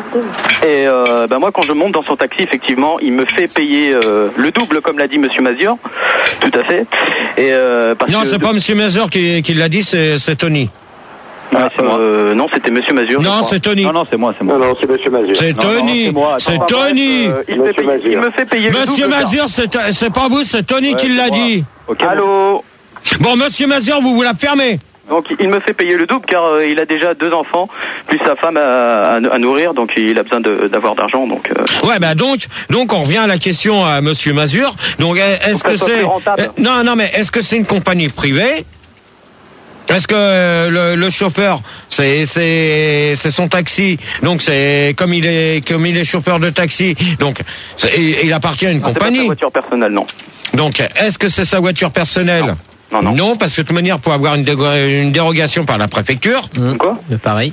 Et euh, bah, moi, quand je monte dans son taxi, effectivement, il me fait payer euh, le double, comme l'a dit Monsieur Mazur. Tout à fait. Et euh, parce Non, que c'est pas Monsieur Mazur qui, qui l'a dit, c'est c'est Tony. Ah, euh, non, c'était Monsieur Mazur. je Non, crois. c'est Tony. Non, non, c'est moi, c'est moi. Non, non, c'est Monsieur Mazur. C'est Non, non, Tony. c'est moi. C'est Attends, Tony. Euh, il, fait Monsieur payer- Mazur. il me fait payer le Monsieur double. Mazur, c'est c'est pas vous, c'est Tony Ouais, qui c'est l'a moi. dit. Ok, Allô. Bon, Monsieur Mazur, vous vous la fermez. Donc il me fait payer le double car euh, il a déjà deux enfants plus sa femme à, à, à nourrir, donc il a besoin de- d'avoir d'argent. Donc euh, Ouais, bah donc, donc on revient à la question à Monsieur Mazur. Donc, est-ce Faut que que ça soit c'est plus rentable. euh, non, non, mais est-ce que c'est une compagnie privée? Est-ce que euh, le, le chauffeur, c'est c'est c'est son taxi, donc c'est comme il est comme il est chauffeur de taxi, donc c'est- il, il appartient à une c'est pas sa compagnie. voiture personnelle, non. Donc, est-ce que c'est sa voiture personnelle? Non, non. Non, parce que de toute manière, pour avoir une, dé- une dérogation par la préfecture, Quoi? Pareil.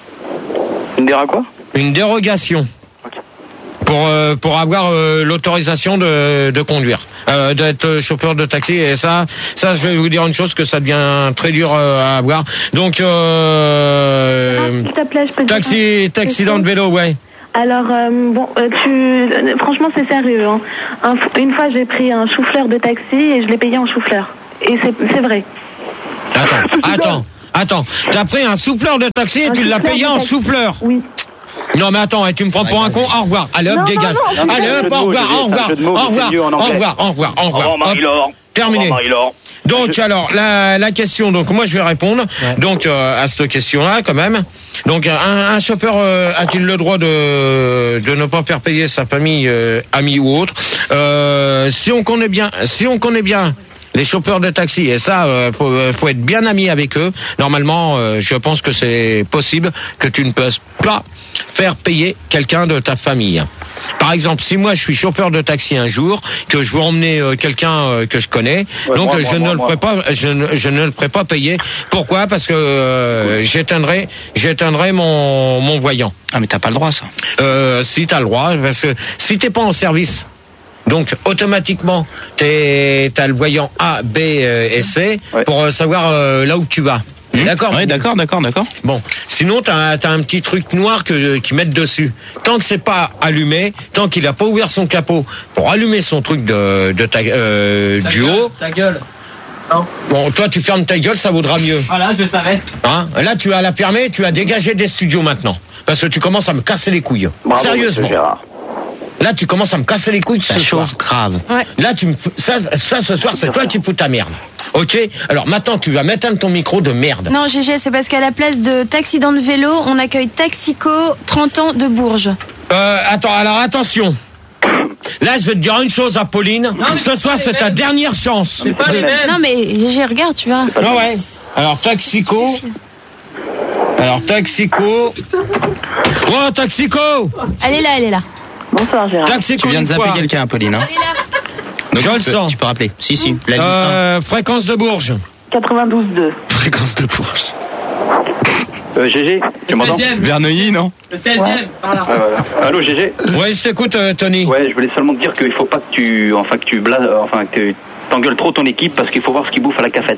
Une déra quoi? une dérogation pour euh, pour avoir euh, l'autorisation de, de conduire, euh, d'être chauffeur de taxi. Et ça, ça, je vais vous dire une chose, que ça devient très dur euh, à avoir. Donc, euh, S'il te plaît, je peux te dire taxi, taxi dans le vélo, ouais. Alors, euh, bon, euh, tu, euh, franchement, c'est sérieux. Hein. Un f- une fois, j'ai pris un chou-fleur de taxi et je l'ai payé en chou-fleur. Et c'est c'est vrai. Attends, attends, attends. T'as pris un souffleur de taxi et Un tu l'as souffleur payé de en taxi. souffleur. Oui. Non mais attends, et tu me prends pour un con. Au revoir. Allez hop, Non, non, dégage. non, Allez c'est un hop, jeu de au mots, revoir, Olivier, au c'est un revoir, jeu de mots, au c'est revoir, mieux en au anglais. revoir, au revoir, au revoir. Au revoir, Hop. Marie-Laure. Terminé. Au revoir, Marie-Laure. Donc alors la, la question, donc moi je vais répondre donc euh, à cette question-là quand même. Donc un, un chauffeur euh, a-t-il le droit de de ne pas faire payer sa famille, euh, amis ou autre? euh, Si on connaît bien, si on connaît bien les chauffeurs de taxi, et ça euh, faut, euh, faut être bien ami avec eux. Normalement, euh, je pense que c'est possible que tu ne puisses pas faire payer quelqu'un de ta famille. Par exemple, si moi je suis chauffeur de taxi un jour, que je veux emmener euh, quelqu'un euh, que je connais, Ouais, donc moi, euh, moi, je moi, ne moi. le ferai pas, je ne, je ne le ferai pas payer. Pourquoi? Parce que euh, j'éteindrai, j'éteindrai mon mon voyant. Ah mais t'as pas le droit ça. Euh, si t'as le droit, parce que si t'es pas en service, donc automatiquement t'es t'as le voyant A, B euh, et C Ouais. pour euh, savoir euh, là où tu vas. D'accord. Ouais, d'accord, d'accord, d'accord. Bon, sinon t'as as un petit truc noir que qu'ils mettent dessus. Tant que c'est pas allumé, tant qu'il a pas ouvert son capot pour allumer son truc de de ta, euh, Ta du gueule, haut. Ta gueule. Non. Bon, toi tu fermes ta gueule, ça vaudra mieux. Voilà, je le savais. Hein? Là tu as la fermer, tu as dégagé des studios maintenant, parce que tu commences à me casser les couilles. Bravo, Sérieusement. monsieur Gérard. Là, tu commences à me casser les couilles Ça ce soir. chauffe grave. Là, tu me, f- ça, ça, ce soir, c'est toi qui fous ta merde. Ok? Alors maintenant, tu vas m'éteindre ton micro de merde. Non, G G, c'est parce qu'à la place de taxi dans le vélo, on accueille Taxico, trente ans de Bourges. Euh, attends, alors attention. Là, je vais te dire une chose à Pauline. mais Ce c'est soir, pas les c'est ta mêmes. dernière chance. C'est pas les mêmes. Non, mais G G, regarde, tu vois. Ah ouais. Alors, Taxico. Alors, Taxico. Oh, Taxico! Elle est là, elle est là. Bonsoir, Gérard. Taxico. Tu viens de une zapper fois. quelqu'un, Pauline. Hein. Elle est là. Donc, Je tu le peux- sens. Tu peux rappeler. Si, si. La ligne Euh, fréquence de Bourges. quatre-vingt-douze deux. Fréquence de Bourges. Euh, G G, tu Le m'entends? seizième. Verneuil, non? Le seizième. Voilà. Ah, voilà. Allô, G G. Ouais, je t'écoute, euh, Tony. Ouais, je voulais seulement te dire qu'il faut pas que tu, enfin que tu bla... enfin que tu t'engueules trop ton équipe parce qu'il faut voir ce qu'ils bouffent à la cafette.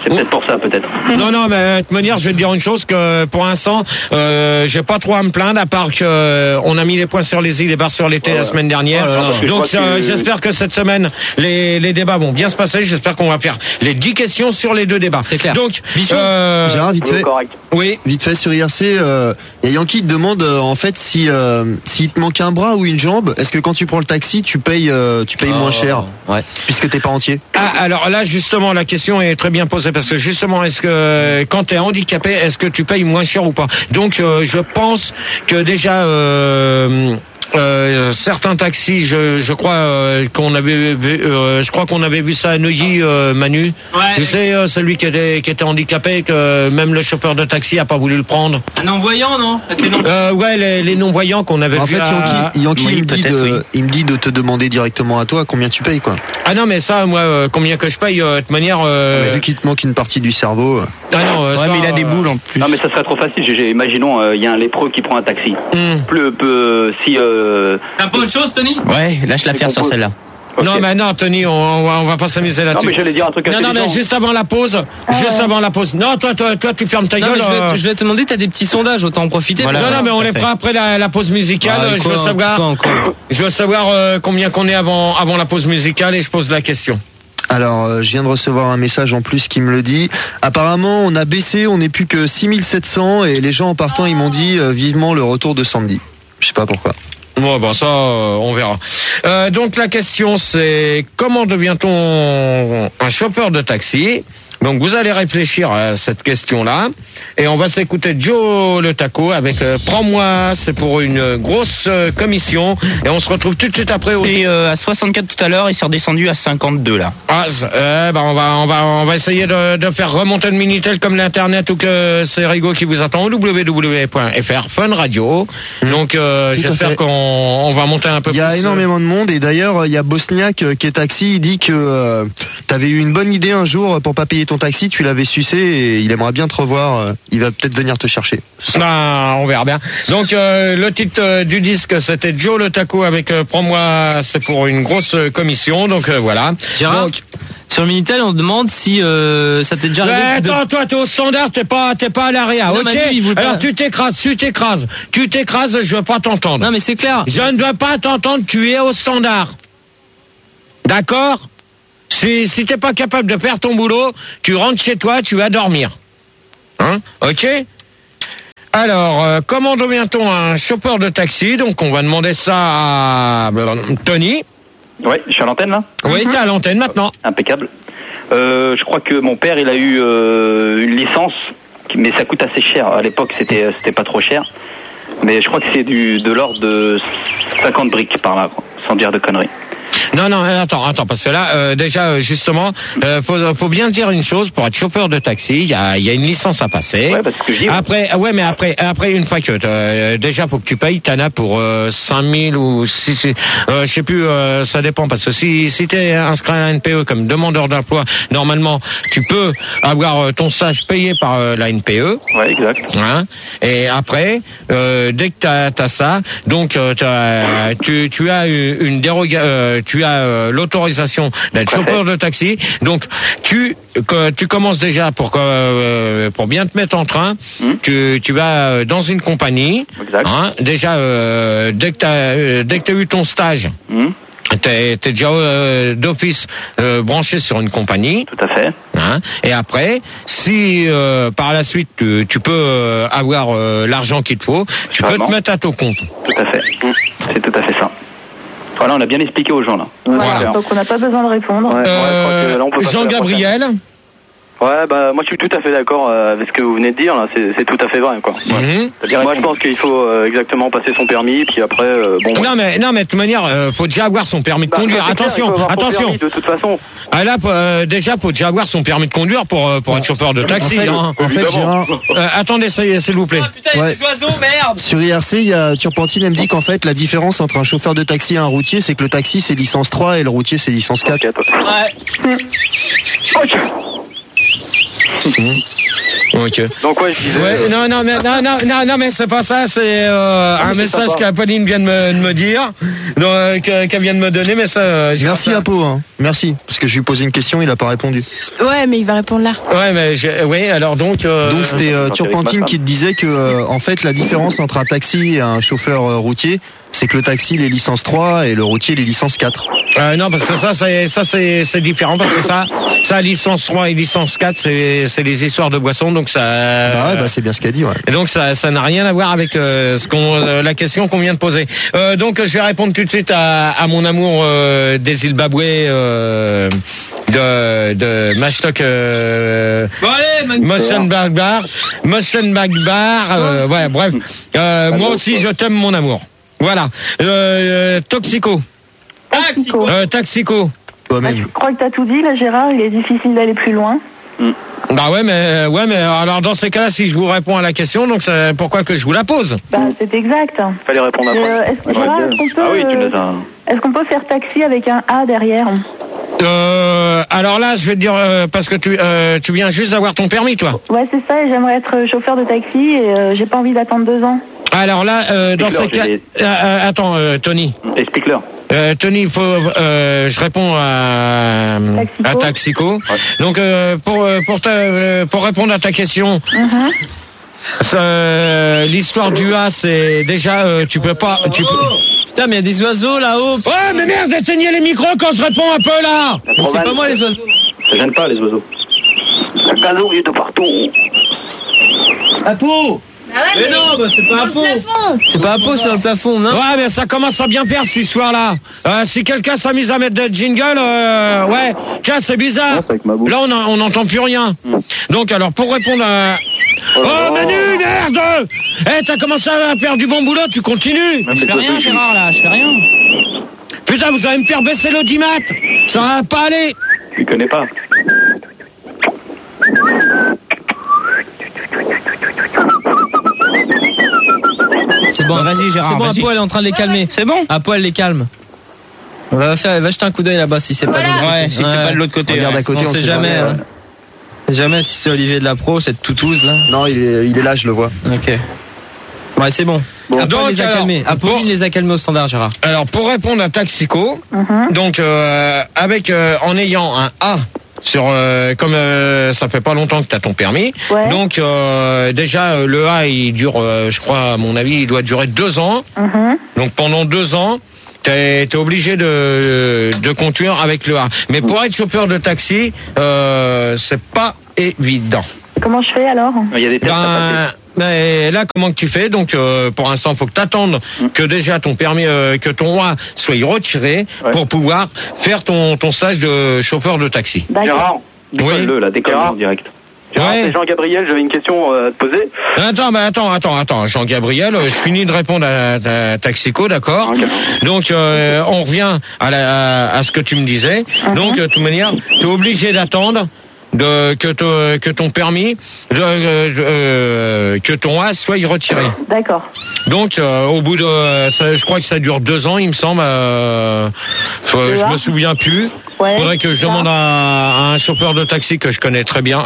C'est peut-être pour ça, peut-être. Non, non, mais de toute manière, je vais te dire une chose que pour l'instant, euh, j'ai pas trop à me plaindre, à part que euh, on a mis les points sur les i, les barres sur les t ouais, la semaine dernière. Ouais, donc, euh, que... j'espère que cette semaine, les, les débats vont bien se passer. J'espère qu'on va faire les dix questions sur les deux débats. C'est clair. Donc, Bichon, euh... Gérard, vite fait. Oui. Vite fait sur I R C, euh, y a Yankee qui te demande euh, en fait si euh, s'il te manque un bras ou une jambe, est-ce que quand tu prends le taxi, tu payes euh, tu payes oh, moins cher, ouais, puisque t'es pas entier. Ah, alors là justement la question est très bien posée parce que justement est-ce que quand t'es handicapé, est-ce que tu payes moins cher ou pas? Donc euh, je pense que déjà. Euh, Euh, certains taxis, je, je crois euh, qu'on avait, euh, je crois qu'on avait vu ça à Neuilly, euh, Manu. Ouais. Tu sais, euh, celui qui était, qui était handicapé, que même le chauffeur de taxi a pas voulu le prendre. Un non-voyant, non, avec les non euh, Ouais, les, les non-voyants qu'on avait en vu. En fait, Yankee, Yankee oui, il, me dit de, oui. il me dit de te demander directement à toi combien tu payes, quoi. Ah non, mais ça, moi, euh, combien que je paye, euh, de toute manière. Euh... Vu qu'il te manque une partie du cerveau. Ah non, euh, ouais, ça, mais il a des boules en plus. Non, mais ça serait trop facile. G G. Imaginons, il euh, y a un lépreux qui prend un taxi. Mm. Plus, peu, si. Euh... T'as pas autre chose, Tony? Ouais, lâche l'affaire sur celle-là. Okay. Non, mais non, Tony, on, on, va, on va pas s'amuser là-dessus. Non, mais j'allais dire un truc Non, non, mais juste avant la pause, euh... juste avant la pause. Non, toi, toi, toi, tu fermes ta non, gueule. Je vais, te, je vais te demander, t'as des petits sondages, autant en profiter. Voilà, non, non, mais on les fera après la, la pause musicale. Ah, je, veux savoir, quoi, quoi. je veux savoir euh, combien qu'on est avant, avant la pause musicale et je pose la question. Alors, euh, je viens de recevoir un message en plus qui me le dit. Apparemment, on a baissé, on n'est plus que six mille sept cents et les gens en partant, ils m'ont dit euh, vivement le retour de Sandy. Je sais pas pourquoi. Bon, ben ça, euh, on verra. Euh, donc la question, c'est comment devient-on un chauffeur de taxi? Donc vous allez réfléchir à cette question-là et on va s'écouter Joe le Taco avec euh, Prends-moi, c'est pour une grosse euh, commission et on se retrouve tout de suite après. Au... Et euh, à soixante-quatre tout à l'heure, il s'est redescendu à cinquante-deux là. Ah, euh, bah on va on va on va essayer de, de faire remonter le Minitel comme l'internet ou que c'est Rigaud qui vous attend au w w w point f r Fun Radio. Mmh. Donc euh, j'espère qu'on on va monter un peu plus. Il y a plus, énormément de monde et d'ailleurs il y a Bosniak qui est taxi, il dit que euh, t'avais eu une bonne idée un jour pour pas payer ton taxi, tu l'avais sucé et il aimerait bien te revoir. Il va peut-être venir te chercher. Ah, on verra bien. Donc euh, le titre euh, du disque c'était Joe le Taco avec euh, Prends-moi, c'est pour une grosse euh, commission. Donc euh, voilà. Gérard, donc, sur le Minitel, on demande si euh, ça t'est déjà arrivé. Ouais, attends, de... toi t'es au standard, t'es pas t'es pas à l'A R E A. Non, ok. Manu, Alors pas... tu t'écrases, tu t'écrases, tu t'écrases. Je veux pas t'entendre. Non mais c'est clair. Je ne veux pas t'entendre. Tu es au standard. D'accord. Si, si t'es pas capable de faire ton boulot, tu rentres chez toi, tu vas dormir. Hein? Ok? Alors, euh, comment devient-on un chauffeur de taxi? Donc, on va demander ça à euh, Tony. Oui, je suis à l'antenne, là? Oui, t'es à l'antenne maintenant. Impeccable. Euh, je crois que mon père, il a eu euh, une licence, mais ça coûte assez cher. À l'époque, c'était, c'était pas trop cher. Mais je crois que c'est du, de l'ordre de cinquante briques par là, quoi, sans dire de conneries. Non, non, attends, attends, parce que là, euh, déjà, justement, euh, faut, faut bien dire une chose, pour être chauffeur de taxi, il y a, y a une licence à passer. Ouais, parce que j'y vais. Après, ouais, mais après, après, une fois que, euh, déjà, faut que tu payes, t'en as pour euh, cinq mille ou six, euh, je sais plus, euh, ça dépend, parce que si, si t'es inscrit à la N P E comme demandeur d'emploi, normalement, tu peux avoir ton stage payé par euh, la N P E. Ouais, exact. Hein, et après, euh, dès que t'as, t'as ça, donc, euh, t'as, tu, tu as une dérogation, euh, tu as euh, l'autorisation d'être chauffeur de taxi. Donc tu que, tu commences déjà pour que, euh, pour bien te mettre en train. Mmh. Tu tu vas dans une compagnie. Hein, déjà euh, dès que t'as euh, dès que t'as eu ton stage. Mmh. T'es, t'es déjà euh, d'office euh, branché sur une compagnie. Tout à fait. Hein, et après, si euh, par la suite tu, tu peux euh, avoir euh, l'argent qu'il te faut, tu Vraiment. peux te mettre à ton compte. Tout à fait. Mmh. C'est tout à fait ça. Voilà, on a bien expliqué aux gens là. Voilà. Voilà. Donc on n'a pas besoin de répondre. Ouais, euh, ouais, Jean-Gabriel. Ouais, bah moi je suis tout à fait d'accord avec ce que vous venez de dire là. C'est, c'est tout à fait vrai quoi. Ouais. Mm-hmm. C'est-à-dire, moi je pense qu'il faut euh, exactement passer son permis, puis après euh, bon. Non ouais. mais non mais de toute manière, euh, faut déjà avoir son permis de bah, conduire. Attention, clair, attention. Permis, de toute façon. Ah là, euh, déjà faut déjà avoir son permis de conduire pour pour être chauffeur de taxi. En fait, hein. en fait Gérard... euh, attendez, s'il vous plaît. Ah, putain, il y a des oiseaux, merde. Sur I R C, il y a Turpentine, elle me dit qu'en fait la différence entre un chauffeur de taxi et un routier, c'est que le taxi c'est licence trois et le routier c'est licence quatre. Ouais. Mmh. Ok. Donc ouais, je disais. Ouais, non, non, mais non, non, non, non, mais c'est pas ça. C'est euh, un message qu'Apolline vient de me, de me dire, donc, que- qu'elle vient de me donner, mais ça. euh, je Merci ça. Apo, hein. Merci. Parce que je lui ai posé une question, il a pas répondu. Ouais, mais il va répondre là. Ouais, mais je- oui. Alors donc. Euh, Donc c'était euh, avec ma Turpentine femme. qui te disait que euh, en fait la différence entre un taxi et un chauffeur euh, routier, c'est que le taxi il est licence trois et le routier il est licence quatre. Euh, non, parce que ça, c'est ça, c'est c'est différent parce que ça, ça licence trois et licence quatre, c'est c'est les histoires de boissons, donc ça. Bah ouais, bah c'est bien ce qu'elle dit, ouais. Et donc ça, ça n'a rien à voir avec euh, ce qu'on, euh, la question qu'on vient de poser. Euh, donc je vais répondre tout de suite à, à mon amour euh, des Zimbabwe euh, de de Mashtok euh, Bon allez, Motion Bag Bar, Motion Bag Bar. Euh, ouais, bref. Euh, moi aussi, je t'aime, mon amour. Voilà. Euh, Toxico. Taxico. Euh, Taxico. Toi-même. Je crois que t'as tout dit, là, Gérard. Il est difficile d'aller plus loin. Bah ouais, mais ouais, mais alors dans ces cas-là, si je vous réponds à la question, donc c'est pourquoi que je vous la pose. Bah, c'est exact. Fallait répondre Mais, après. euh, est-ce, Gérard, est-ce qu'on peut, Ah oui, tu euh, nous as. est-ce qu'on peut faire taxi avec un A derrière? Euh, alors là, je vais te dire euh, parce que tu euh, tu viens juste d'avoir ton permis, toi. Ouais, c'est ça. Et j'aimerais être chauffeur de taxi et euh, j'ai pas envie d'attendre deux ans. Alors là, euh, dans ces Explique-leur, cas, j'ai euh, euh, attends, euh, Tony. Explique-leur. Euh, Tony, il faut, euh, je réponds à, Taxico. à Taxico. Donc euh, pour euh, pour ta, euh, pour répondre à ta question, ça, euh, l'histoire du A, c'est déjà euh, tu peux pas. Tu peux... Putain, mais il y a des oiseaux là-haut. Ouais, mais merde, éteignez les micros quand je réponds un peu là. Mais c'est pas moi les oiseaux. Ça gêne pas les oiseaux. Un gazon il est de partout. Apo! Mais non, bah c'est pas un pot. C'est pas un pot sur le plafond, non? Ouais, mais ça commence à bien perdre cette histoire-là. Euh, si quelqu'un s'amuse à mettre des jingles, euh, ouais, tiens, c'est bizarre. Ouais, c'est avec ma bouche. Là, on en- on n'entend plus rien. Donc, alors, pour répondre à... Oh, Manu, merde! Eh, t'as commencé à faire du bon boulot, tu continues. Je fais rien, Gérard, là, je fais rien. Putain, vous allez me faire baisser l'audimat. Ça va pas aller. Tu connais pas. C'est bon, Bah, vas-y, Gérard, c'est bon, vas-y. Apo, elle est en train de les calmer. C'est bon? Apo, elle les calme. On va faire, va jeter un coup d'œil là-bas si c'est pas de l'autre côté. Ouais, si c'est pas de l'autre côté. Regarde ouais. à côté, on on sait sait jamais. jamais, hein. On sait jamais si c'est Olivier de la Pro, cette toutouze là. Non, il est, il est là, je le vois. Ok. Ouais, c'est bon. Apo donc, les a alors, calmés. Apolline pour- les a calmés au standard, Gérard. Alors, pour répondre à Taxico, donc, euh, avec, euh, en ayant un A sur, euh, comme euh, ça fait pas longtemps que tu as ton permis, Ouais. donc euh, déjà euh, le A il dure, euh, je crois à mon avis, il doit durer deux ans. Mhm. Donc pendant deux ans, t'es es obligé de de conduire avec le A. Mais pour être chauffeur de taxi, euh, c'est pas évident. Comment je fais alors? Il y a des tests à passer. Ben, mais là, comment que tu fais? Donc, euh, pour l'instant, il faut que tu attendes que déjà ton permis, euh, que ton A soit retiré Ouais. pour pouvoir faire ton, ton stage de chauffeur de taxi. D'accord. Gérard, décolle-le là, décolle en direct. Gérard, Ouais. c'est Jean-Gabriel, j'avais une question euh, à te poser. Attends, bah attends, attends, attends, Jean-Gabriel, euh, je finis de répondre à, à Taxico, d'accord? Ok. Donc, euh, on revient à, la, à, à ce que tu me disais. Donc, de toute manière, tu es obligé d'attendre de que, te- que ton permis, de, euh, euh, que ton A soit retiré. D'accord. Donc, euh, au bout de, euh, ça, je crois que ça dure deux ans, il me semble. Euh, euh, je me souviien plus. Ouais, Faudrait que je ça. demande à, à un chauffeur de taxi que je connais très bien,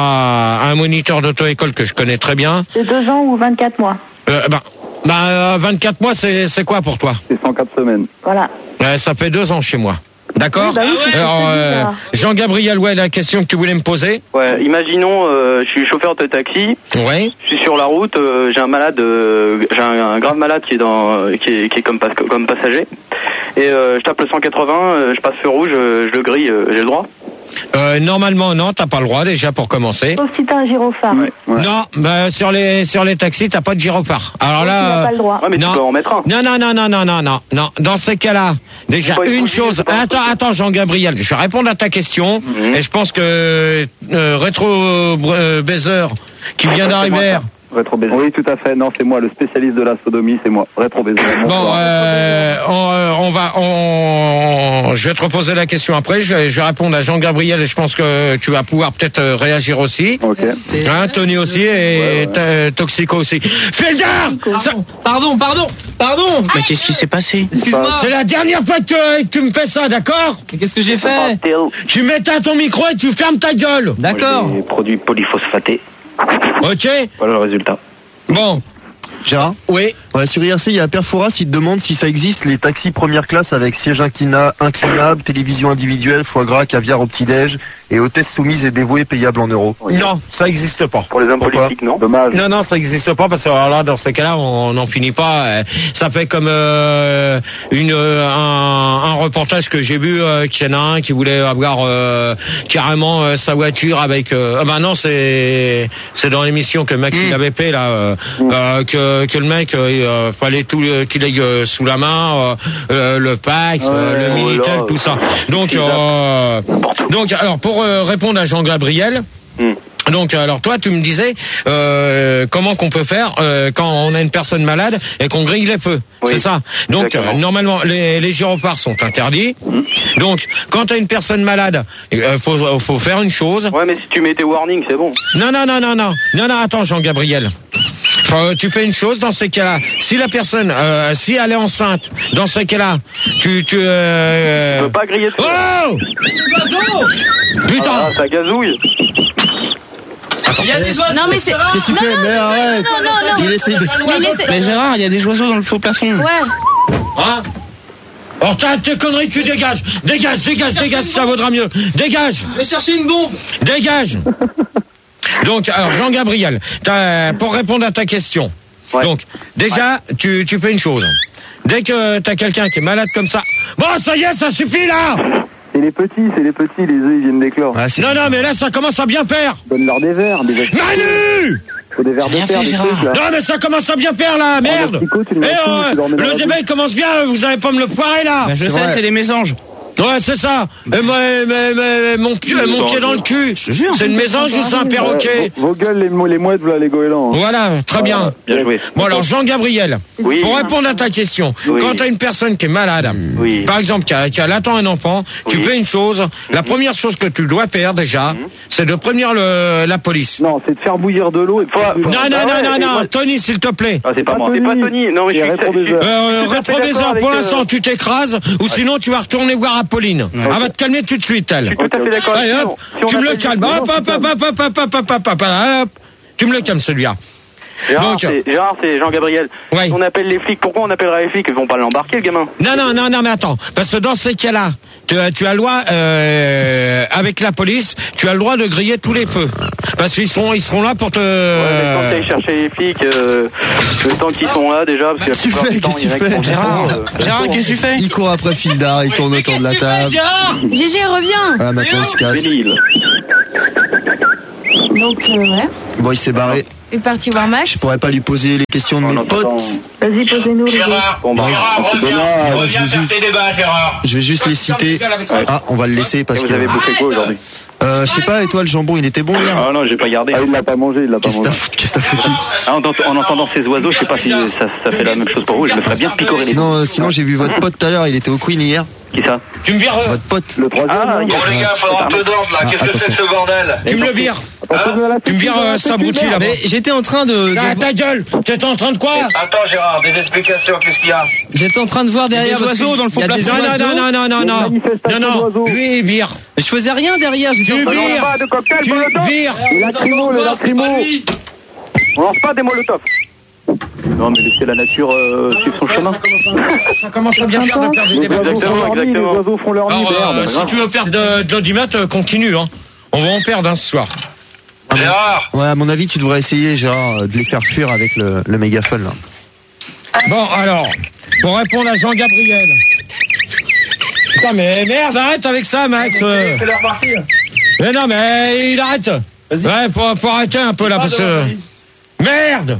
à, à un moniteur d'auto-école que je connais très bien. C'est deux ans ou vingt-quatre mois. Euh, bah, bah, euh, vingt-quatre mois, c'est c'est quoi pour toi? C'est cent quatre semaines. Voilà. Ouais, ça fait deux ans chez moi. D'accord. Oui, bah oui, c'est ce que Alors, je te dis, euh, ça. Jean-Gabriel, ouais, la question que tu voulais me poser. Ouais, imaginons, euh, je suis chauffeur de taxi, Ouais. je suis sur la route, euh, j'ai un malade, euh, j'ai un, un grave malade qui est dans, qui est, qui est comme, pas- comme passager, et euh, je tape le cent quatre-vingts, euh, je passe feu rouge, euh, je le grille, euh, j'ai le droit? Euh, normalement, non, t'as pas le droit déjà pour commencer. Sauf si t'as un gyrophare. Ouais. Non, bah, sur les sur les taxis, t'as pas de gyrophare. Alors Tu n'as là, pas le droit. Ouais, mais non. tu peux en mettre un. non, non, non, non, non, non, non, non. Dans ces cas-là, déjà C'est pas une une chose. c'est pas un Attends, truc. attends, Jean-Gabriel, je vais répondre à ta question. Mhm. Et je pense que euh, Rétro euh, Baiser qui vient d'arriver. Rétro baiser. Oui, tout à fait. Non, c'est moi, le spécialiste de la sodomie, c'est moi. Rétro baiser. Bon, Bonsoir. euh, on, euh, on va, on, je vais te reposer la question après. Je vais, je vais répondre à Jean-Gabriel et je pense que tu vas pouvoir peut-être euh, réagir aussi. Ok. Hein, Tony aussi et Ta- Toxico aussi. Fais gaffe ça- Pardon, pardon, pardon. Mais qu'est-ce qui s'est passé? Excuse-moi. C'est la dernière fois que tu, que tu me fais ça, d'accord? Mais qu'est-ce que j'ai fait? Tu mets à ton micro et tu fermes ta gueule. D'accord. Les produits polyphosphatés. Ok. Voilà le résultat. Bon. Gérard? Oui. Ouais, sur I R C, il y a Perforas, il te demande si ça existe les taxis première classe avec siège inclina- inclinable, télévision individuelle, foie gras, caviar au petit-déj et hôtesse soumise et dévouée payable en euros. Non, ça n'existe pas. Pour les hommes Pourquoi politiques, non? Dommage. Non, non, ça n'existe pas parce que alors là, dans ces cas-là, on n'en finit pas. Euh, Ça fait comme euh, une euh, un, un reportage que j'ai vu euh, qu'il y en a un qui voulait avoir euh, carrément euh, sa voiture avec. Euh, ah bah non, c'est c'est dans l'émission que Maxime Mmh. A B P là euh, euh, que que le mec euh, euh, fallait tout euh, qu'il ait euh, sous la main euh, euh, le Pax, euh, Ouais, le Minitel, voilà. tout ça. Donc euh, donc alors pour euh, répondre à Jean-Gabriel. Hmm. Donc alors toi tu me disais euh, comment qu'on peut faire euh, quand on a une personne malade et qu'on grille les feux, Oui, c'est ça. Donc exactement. euh, normalement les, les gyrophares sont interdits. Donc quand t'as une personne malade, euh, faut faut faire une chose. Ouais, mais si tu mets tes warnings, c'est bon. Non non non non non non non attends Jean-Gabriel. Enfin, tu fais une chose dans ces cas-là. Si la personne, euh, si elle est enceinte, dans ces cas-là, tu tu. Euh... Tu peux pas griller de feu. Oh Putain. Ah, ça gazouille. Il y a des oiseaux. Non, mais c'est. Qu'est-ce que tu fais? Mais arrête! Non, non, non. Il essaye de... Mais laissez- Mais Gérard, il y a des oiseaux dans le faux plafond. Ouais. Hein? Oh, t'as tes conneries, tu dégages! Dégage, dégage, dégage, ça vaudra mieux! Dégage! Je vais chercher une bombe. Dégage! Donc, alors, Jean-Gabriel, t'as- pour répondre à ta question. Ouais. Donc, déjà, tu, tu fais une chose. Dès que t'as quelqu'un qui est malade comme ça. Bon, ça y est, ça suffit là! C'est les petits, c'est les petits, les œufs ils viennent d'éclore. Ah, c'est- Non, non, mais là, ça commence à bien faire! Donne-leur des verres, des verres. Manu! Faut des verres de rien fer, fait, des Gérard. trucs, là. Non, mais ça commence à bien faire là, merde! le tricot, tu le Eh, mets dessus, euh, tu le remets dans le la débat il commence bien, vous allez pas me le foirer là! Bah, je C'est sais, vrai. c'est les mésanges. Ouais, c'est ça. Et moi, mais, mais, mon, pied, mon pied dans le cul. Je te jure. C'est une mésange ou c'est un perroquet? Ouais, vos, vos gueules, les, mo- les mouettes, voilà les goélands. hein. Voilà, très bien. Bien joué. Bon alors Jean-Gabriel, Oui. pour répondre à ta question, Oui. quand tu as une personne qui est malade, Oui. par exemple qui a, qui a l'attend un enfant, tu Oui. fais une chose, la première chose que tu dois faire déjà, c'est de prévenir le, la police. Non, c'est de faire bouillir de l'eau et de Faut- faire Non, bouillir- non, Ah non, ouais, non, et non, moi- Tony s'il te plaît. Ah, c'est pas pas moi, c'est pas Tony. Tony. Non, mais je Et suis. rétro-baiser. je suis- Euh, tout à fait rétroviseur, d'accord pour avec, l'instant euh, tu t'écrases, ou sinon tu vas retourner voir Apolline. Elle va te calmer tout de suite elle. Je suis tout à fait d'accord Allez, avec hop, toi. Si on tu me le appelle- calmes. Hop, hop, hop, hop, hop, hop, hop, hop, hop, hop, hop. Tu me le calmes celui-là. Gérard, Donc, c'est Gérard, c'est Jean-Gabriel. Ouais. Si on appelle les flics, pourquoi on appellera les flics? Ils vont pas l'embarquer, le gamin. Non, non, non, non, mais attends. Parce que dans ces cas-là, tu, as- tu as le droit, euh, avec la police, tu as le droit de griller tous les feux. Parce qu'ils seront, ils seront là pour te... Ouais, mais quand t'ailles chercher les flics, euh, le temps qu'ils sont là déjà, parce que la tu plupart fais, du temps, qu'est-ce il y en a que tu qui fais, sont Gérard, euh, Gérard, qu'est-ce que tu fais? Il court après Fildar, il tourne autour de la table. G G, reviens. Ah, maintenant il se casse. Bénil. Donc, euh, ouais. Bon, il s'est barré. Il est parti voir Max. Je pourrais pas lui poser les questions de Oh, mes non, potes. attends. Vas-y, posez-nous les deux. Gérard, Bon, bah, Gérard, on peut reviens, donner un- reviens je vais faire juste- tes débats, Gérard. Je vais juste les citer. Ah, on va le laisser parce Vous que. avez bouffé quoi aujourd'hui? Euh, je sais pas, et toi, le jambon, il était bon hier? Ah non, j'ai pas gardé. Ah, il l'a pas mangé, il l'a pas Qu'est-ce que t'as mangé. foutu? Qu'est-ce que t'as foutu? Ah, en, en entendant ces oiseaux, je sais pas si ça, ça fait la même chose pour vous. Je me ferais bien picorer les Sinon, euh, sinon j'ai vu votre pote tout à l'heure, il était au Queen hier. Qui ça? Tu me vires, euh, Votre pote. Le troisième, Ah, non il y a- Bon, les gars, faudra te d'ordre, là. Ah, Qu'est-ce que c'est que ce bordel? tu me le vires. Attention à la Tu me vires, sécu, euh, la Sabruti, sécu, là-bas. Mais j'étais en train de, de- Ah, ta gueule. Tu étais en train de quoi? Attends, Gérard, des explications, qu'est-ce qu'il y a? j'étais en train de voir derrière des parce oiseaux qu'il dans le fond y a des plafond. Non, non, oiseaux. non, non, non, non, Il y a une non. manifestation Non, non. d'oiseaux. Lui, il vire. Mais je faisais rien derrière. J'étais Tu en train de- vires. pas de cocktail, Tu molotov. vires. Les lacrymos, les lacrymos. On lance pas des molotovs. Non, mais laissez la nature euh, suivre son chemin. Ça commence à bien faire de perdre des Les débats. oiseaux font leur nid, les exactement. oiseaux font leur nid, Alors, euh, merde. si tu veux perdre de, de l'audimat, euh, continue. Hein. On va en perdre hein, ce soir. Gérard, Ouais, à mon avis, tu devrais essayer, Gérard, euh, de les faire fuir avec le, le mégaphone, là. Bon, alors, pour répondre à Jean-Gabriel. Putain, mais merde, arrête avec ça, Max. euh. c'est leur partie. Mais non, mais il arrête. Ouais, faut, faut arrêter un peu là, parce que... Merde.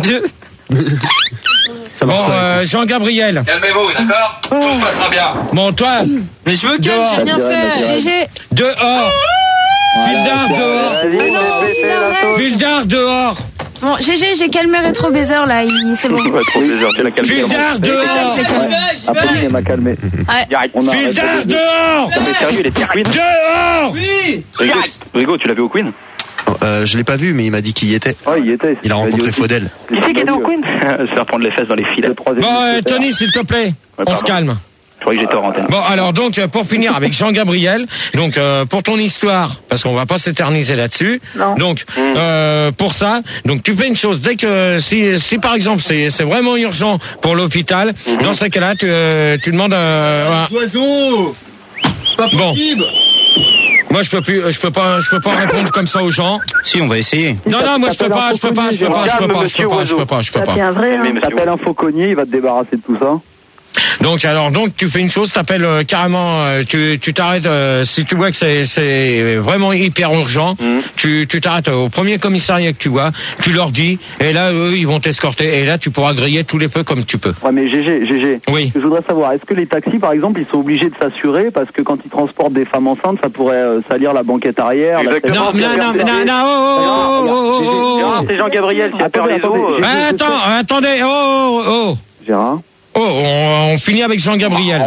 Ça Bon, marche pas. euh, Jean-Gabriel. Calmez-vous, d'accord? Tout se passera bien. Bon, toi, Mais je me calme, j'ai rien fait. G G. dehors. Vildard, dehors. Vas-y, non, fais- fais il la arrête. sauce. Vildard, dehors. Bon, G G, j'ai calmé Rétro Baiser là, il- c'est bon. Ouais, trop plaisir, tu l'as calmé. Vildard, dehors. Je l'ai calmé. Apolline, elle m'a calmé. Ouais. On a arrêté Vildard, les deux. dehors. Mais sérieux, il était Queen. Dehors. Rigo, Rigo, tu l'as vu au Queen? Euh, je l'ai pas vu, mais il m'a dit qu'il y était. Ouais, il y était. Il a rencontré Faudel. Qui c'est qui était au Queen? Se faire prendre les fesses dans les filets. Le troisième. Bon, euh, Tony, s'il te plaît, on se calme. croyais que j'étais hors antenne. Bon, alors donc euh, pour finir avec Jean-Gabriel, donc euh, pour ton histoire, parce qu'on va pas s'éterniser là-dessus. Non. Donc euh, pour ça, donc tu fais une chose, dès que si si par exemple c'est c'est vraiment urgent pour l'hôpital, dans ce cas-là tu euh, tu demandes euh, Les oiseaux, c'est pas Bon. possible. moi je peux plus je peux pas je peux pas répondre comme ça aux gens. Si, on va essayer. Non non, moi je peux pas, je peux pas, je peux pas, je peux pas, je peux pas, je peux pas, je peux Ça pas. fait un vrai. Hein. T'appelles un fauconnier, il va te débarrasser de tout ça. Donc alors donc tu fais une chose, t'appelles euh, carrément, euh, tu tu t'arrêtes euh, si tu vois que c'est c'est vraiment hyper urgent, Mhm. tu tu t'arrêtes au premier commissariat que tu vois, tu leur dis et là eux ils vont t'escorter et là tu pourras griller tous les peu comme tu peux. Ouais, mais G G, G G. Oui. Ce que je voudrais savoir, est-ce que les taxis, par exemple, ils sont obligés de s'assurer parce que quand ils transportent des femmes enceintes, ça pourrait euh, salir la banquette arrière. la Exactement. Non non non non non oh, oh, oh, oh, oh, Gérard, oh. c'est Jean-Gabriel, s'il a peur les Attendez, os. attendez. Ah, attends, attendez, oh oh oh. Gérard. Oh, on, on finit avec Jean-Gabriel.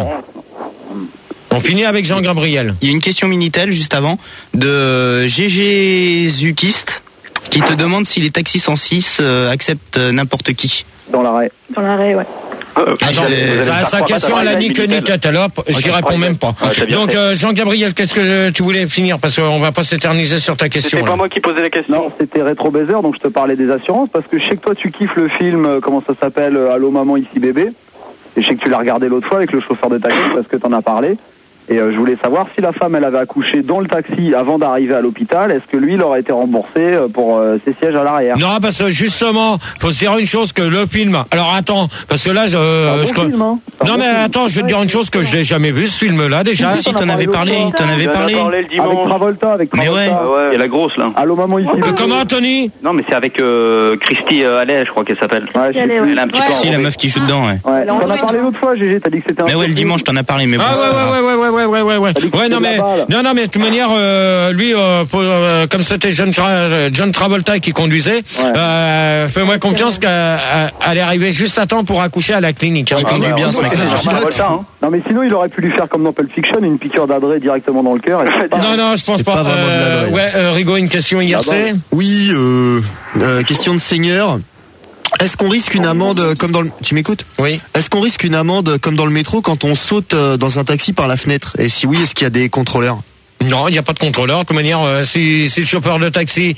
On finit avec Jean-Gabriel. Il y a une question Minitel juste avant de G G Zukiste qui te demande si les taxis cent six euh, acceptent euh, n'importe qui. Dans l'arrêt. Dans l'arrêt, ouais. Attends, sa, sa question elle a ni queue ni tête, alors j'y réponds même pas. Ouais, t'as bien Donc fait. euh, Jean-Gabriel, qu'est-ce que tu voulais finir parce qu'on va pas s'éterniser sur ta question. C'était pas là. moi qui posais la question. Non, c'était Rétro Baiser, donc je te parlais des assurances parce que je sais que toi tu kiffes le film, euh, comment ça s'appelle, euh, Allô maman ici bébé. Et je sais que tu l'as regardé l'autre fois avec le chauffeur de taxi parce que t'en as parlé. Et euh, je voulais savoir si la femme elle avait accouché dans le taxi avant d'arriver à l'hôpital, est-ce que lui il aurait été remboursé euh, pour euh, ses sièges à l'arrière? Non, parce que justement, faut se dire une chose que le film. Alors attends, parce que là, je. C'est un bon je- film, hein. C'est un Non bon mais film. attends, je vais te dire une chose que je l'ai jamais vu ce film-là déjà. Si, t'en avais parlé, t'en avais On en a parlé. parlé le Avec dimanche. Travolta, avec Mais Travolta. ouais. Ah ouais. Il y a la grosse là. Allô maman ici Euh, bébé. Comment, Tony? Non, mais c'est avec euh, Christy euh, Allais, je crois qu'elle s'appelle. Ouais, je sais Allez, plus. ouais. Elle a un petit Ouais. peu Si, la enrobé. meuf qui joue dedans, ouais. Ouais, Elle t'en as est parlé en l'autre fois, G G, t'as dit que c'était un Mais ouais, faux le film. dimanche, t'en as parlé, mais bon. Ah c'est ouais pas grave. ouais ouais ouais ouais ouais ouais ouais. T'as dit que Ouais non c'était mais de la balle. non non mais de toute manière euh, lui euh, pour, euh, comme c'était John, Tra- John Travolta qui conduisait, Ouais. euh, fais-moi confiance qu'elle est arrivée juste à temps pour accoucher à la clinique. hein. Il conduit bien, ce Ouais, mec-là. c'est Travolta, hein. Non mais sinon il aurait pu lui faire comme dans Pulp Fiction, une piqûre d'adresse directement dans le cœur. et c'est pas- Non non je pense C'était pas. pas vraiment de Euh, l'adresse. ouais euh, Rigaud, une question I R C. Ah bon Oui, euh, euh, question de seigneur. Est-ce qu'on risque une amende euh, comme dans le... Tu m'écoutes? Oui. Est-ce qu'on risque une amende comme dans le métro quand on saute euh, dans un taxi par la fenêtre? Et si oui, est-ce qu'il y a des contrôleurs? Non, il n'y a pas de contrôleur. De toute manière, euh, si, si le chauffeur de taxi,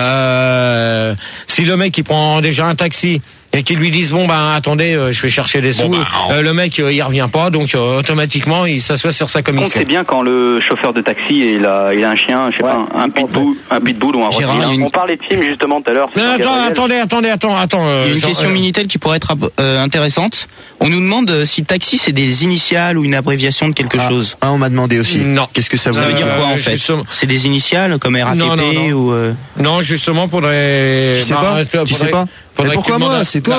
euh, si le mec il prend déjà un taxi et qu'ils lui disent bon ben attendez, euh, je vais chercher des sous, bah, euh, le mec euh, il revient pas, donc euh, automatiquement il s'assoit sur sa Par contre, commission. c'est bien quand le chauffeur de taxi il a, il a un chien, je sais Ouais, pas, un pitbull, un pitbull ou un Gérard, rottweiler. il y a une- On parlait de film justement tout à l'heure. c'est Non, attends, Jean-Gabriel. attendez, attendez, attends, attends. euh, Il y a une Jean- question euh, Minitel qui pourrait être euh, intéressante. On nous demande euh, si taxi c'est des initiales ou une abréviation de quelque Ah, chose. ah, on m'a demandé aussi. Non. Qu'est-ce que ça veut Ça veut dire dire? quoi en Euh, fait? justement- C'est des initiales comme R A T P Non, non, non. ou euh, Non, justement, faudrait. Tu sais bah, pas? faudrait- Tu sais pas? faudrait Mais pourquoi que tu moi? demandes à- C'est toi.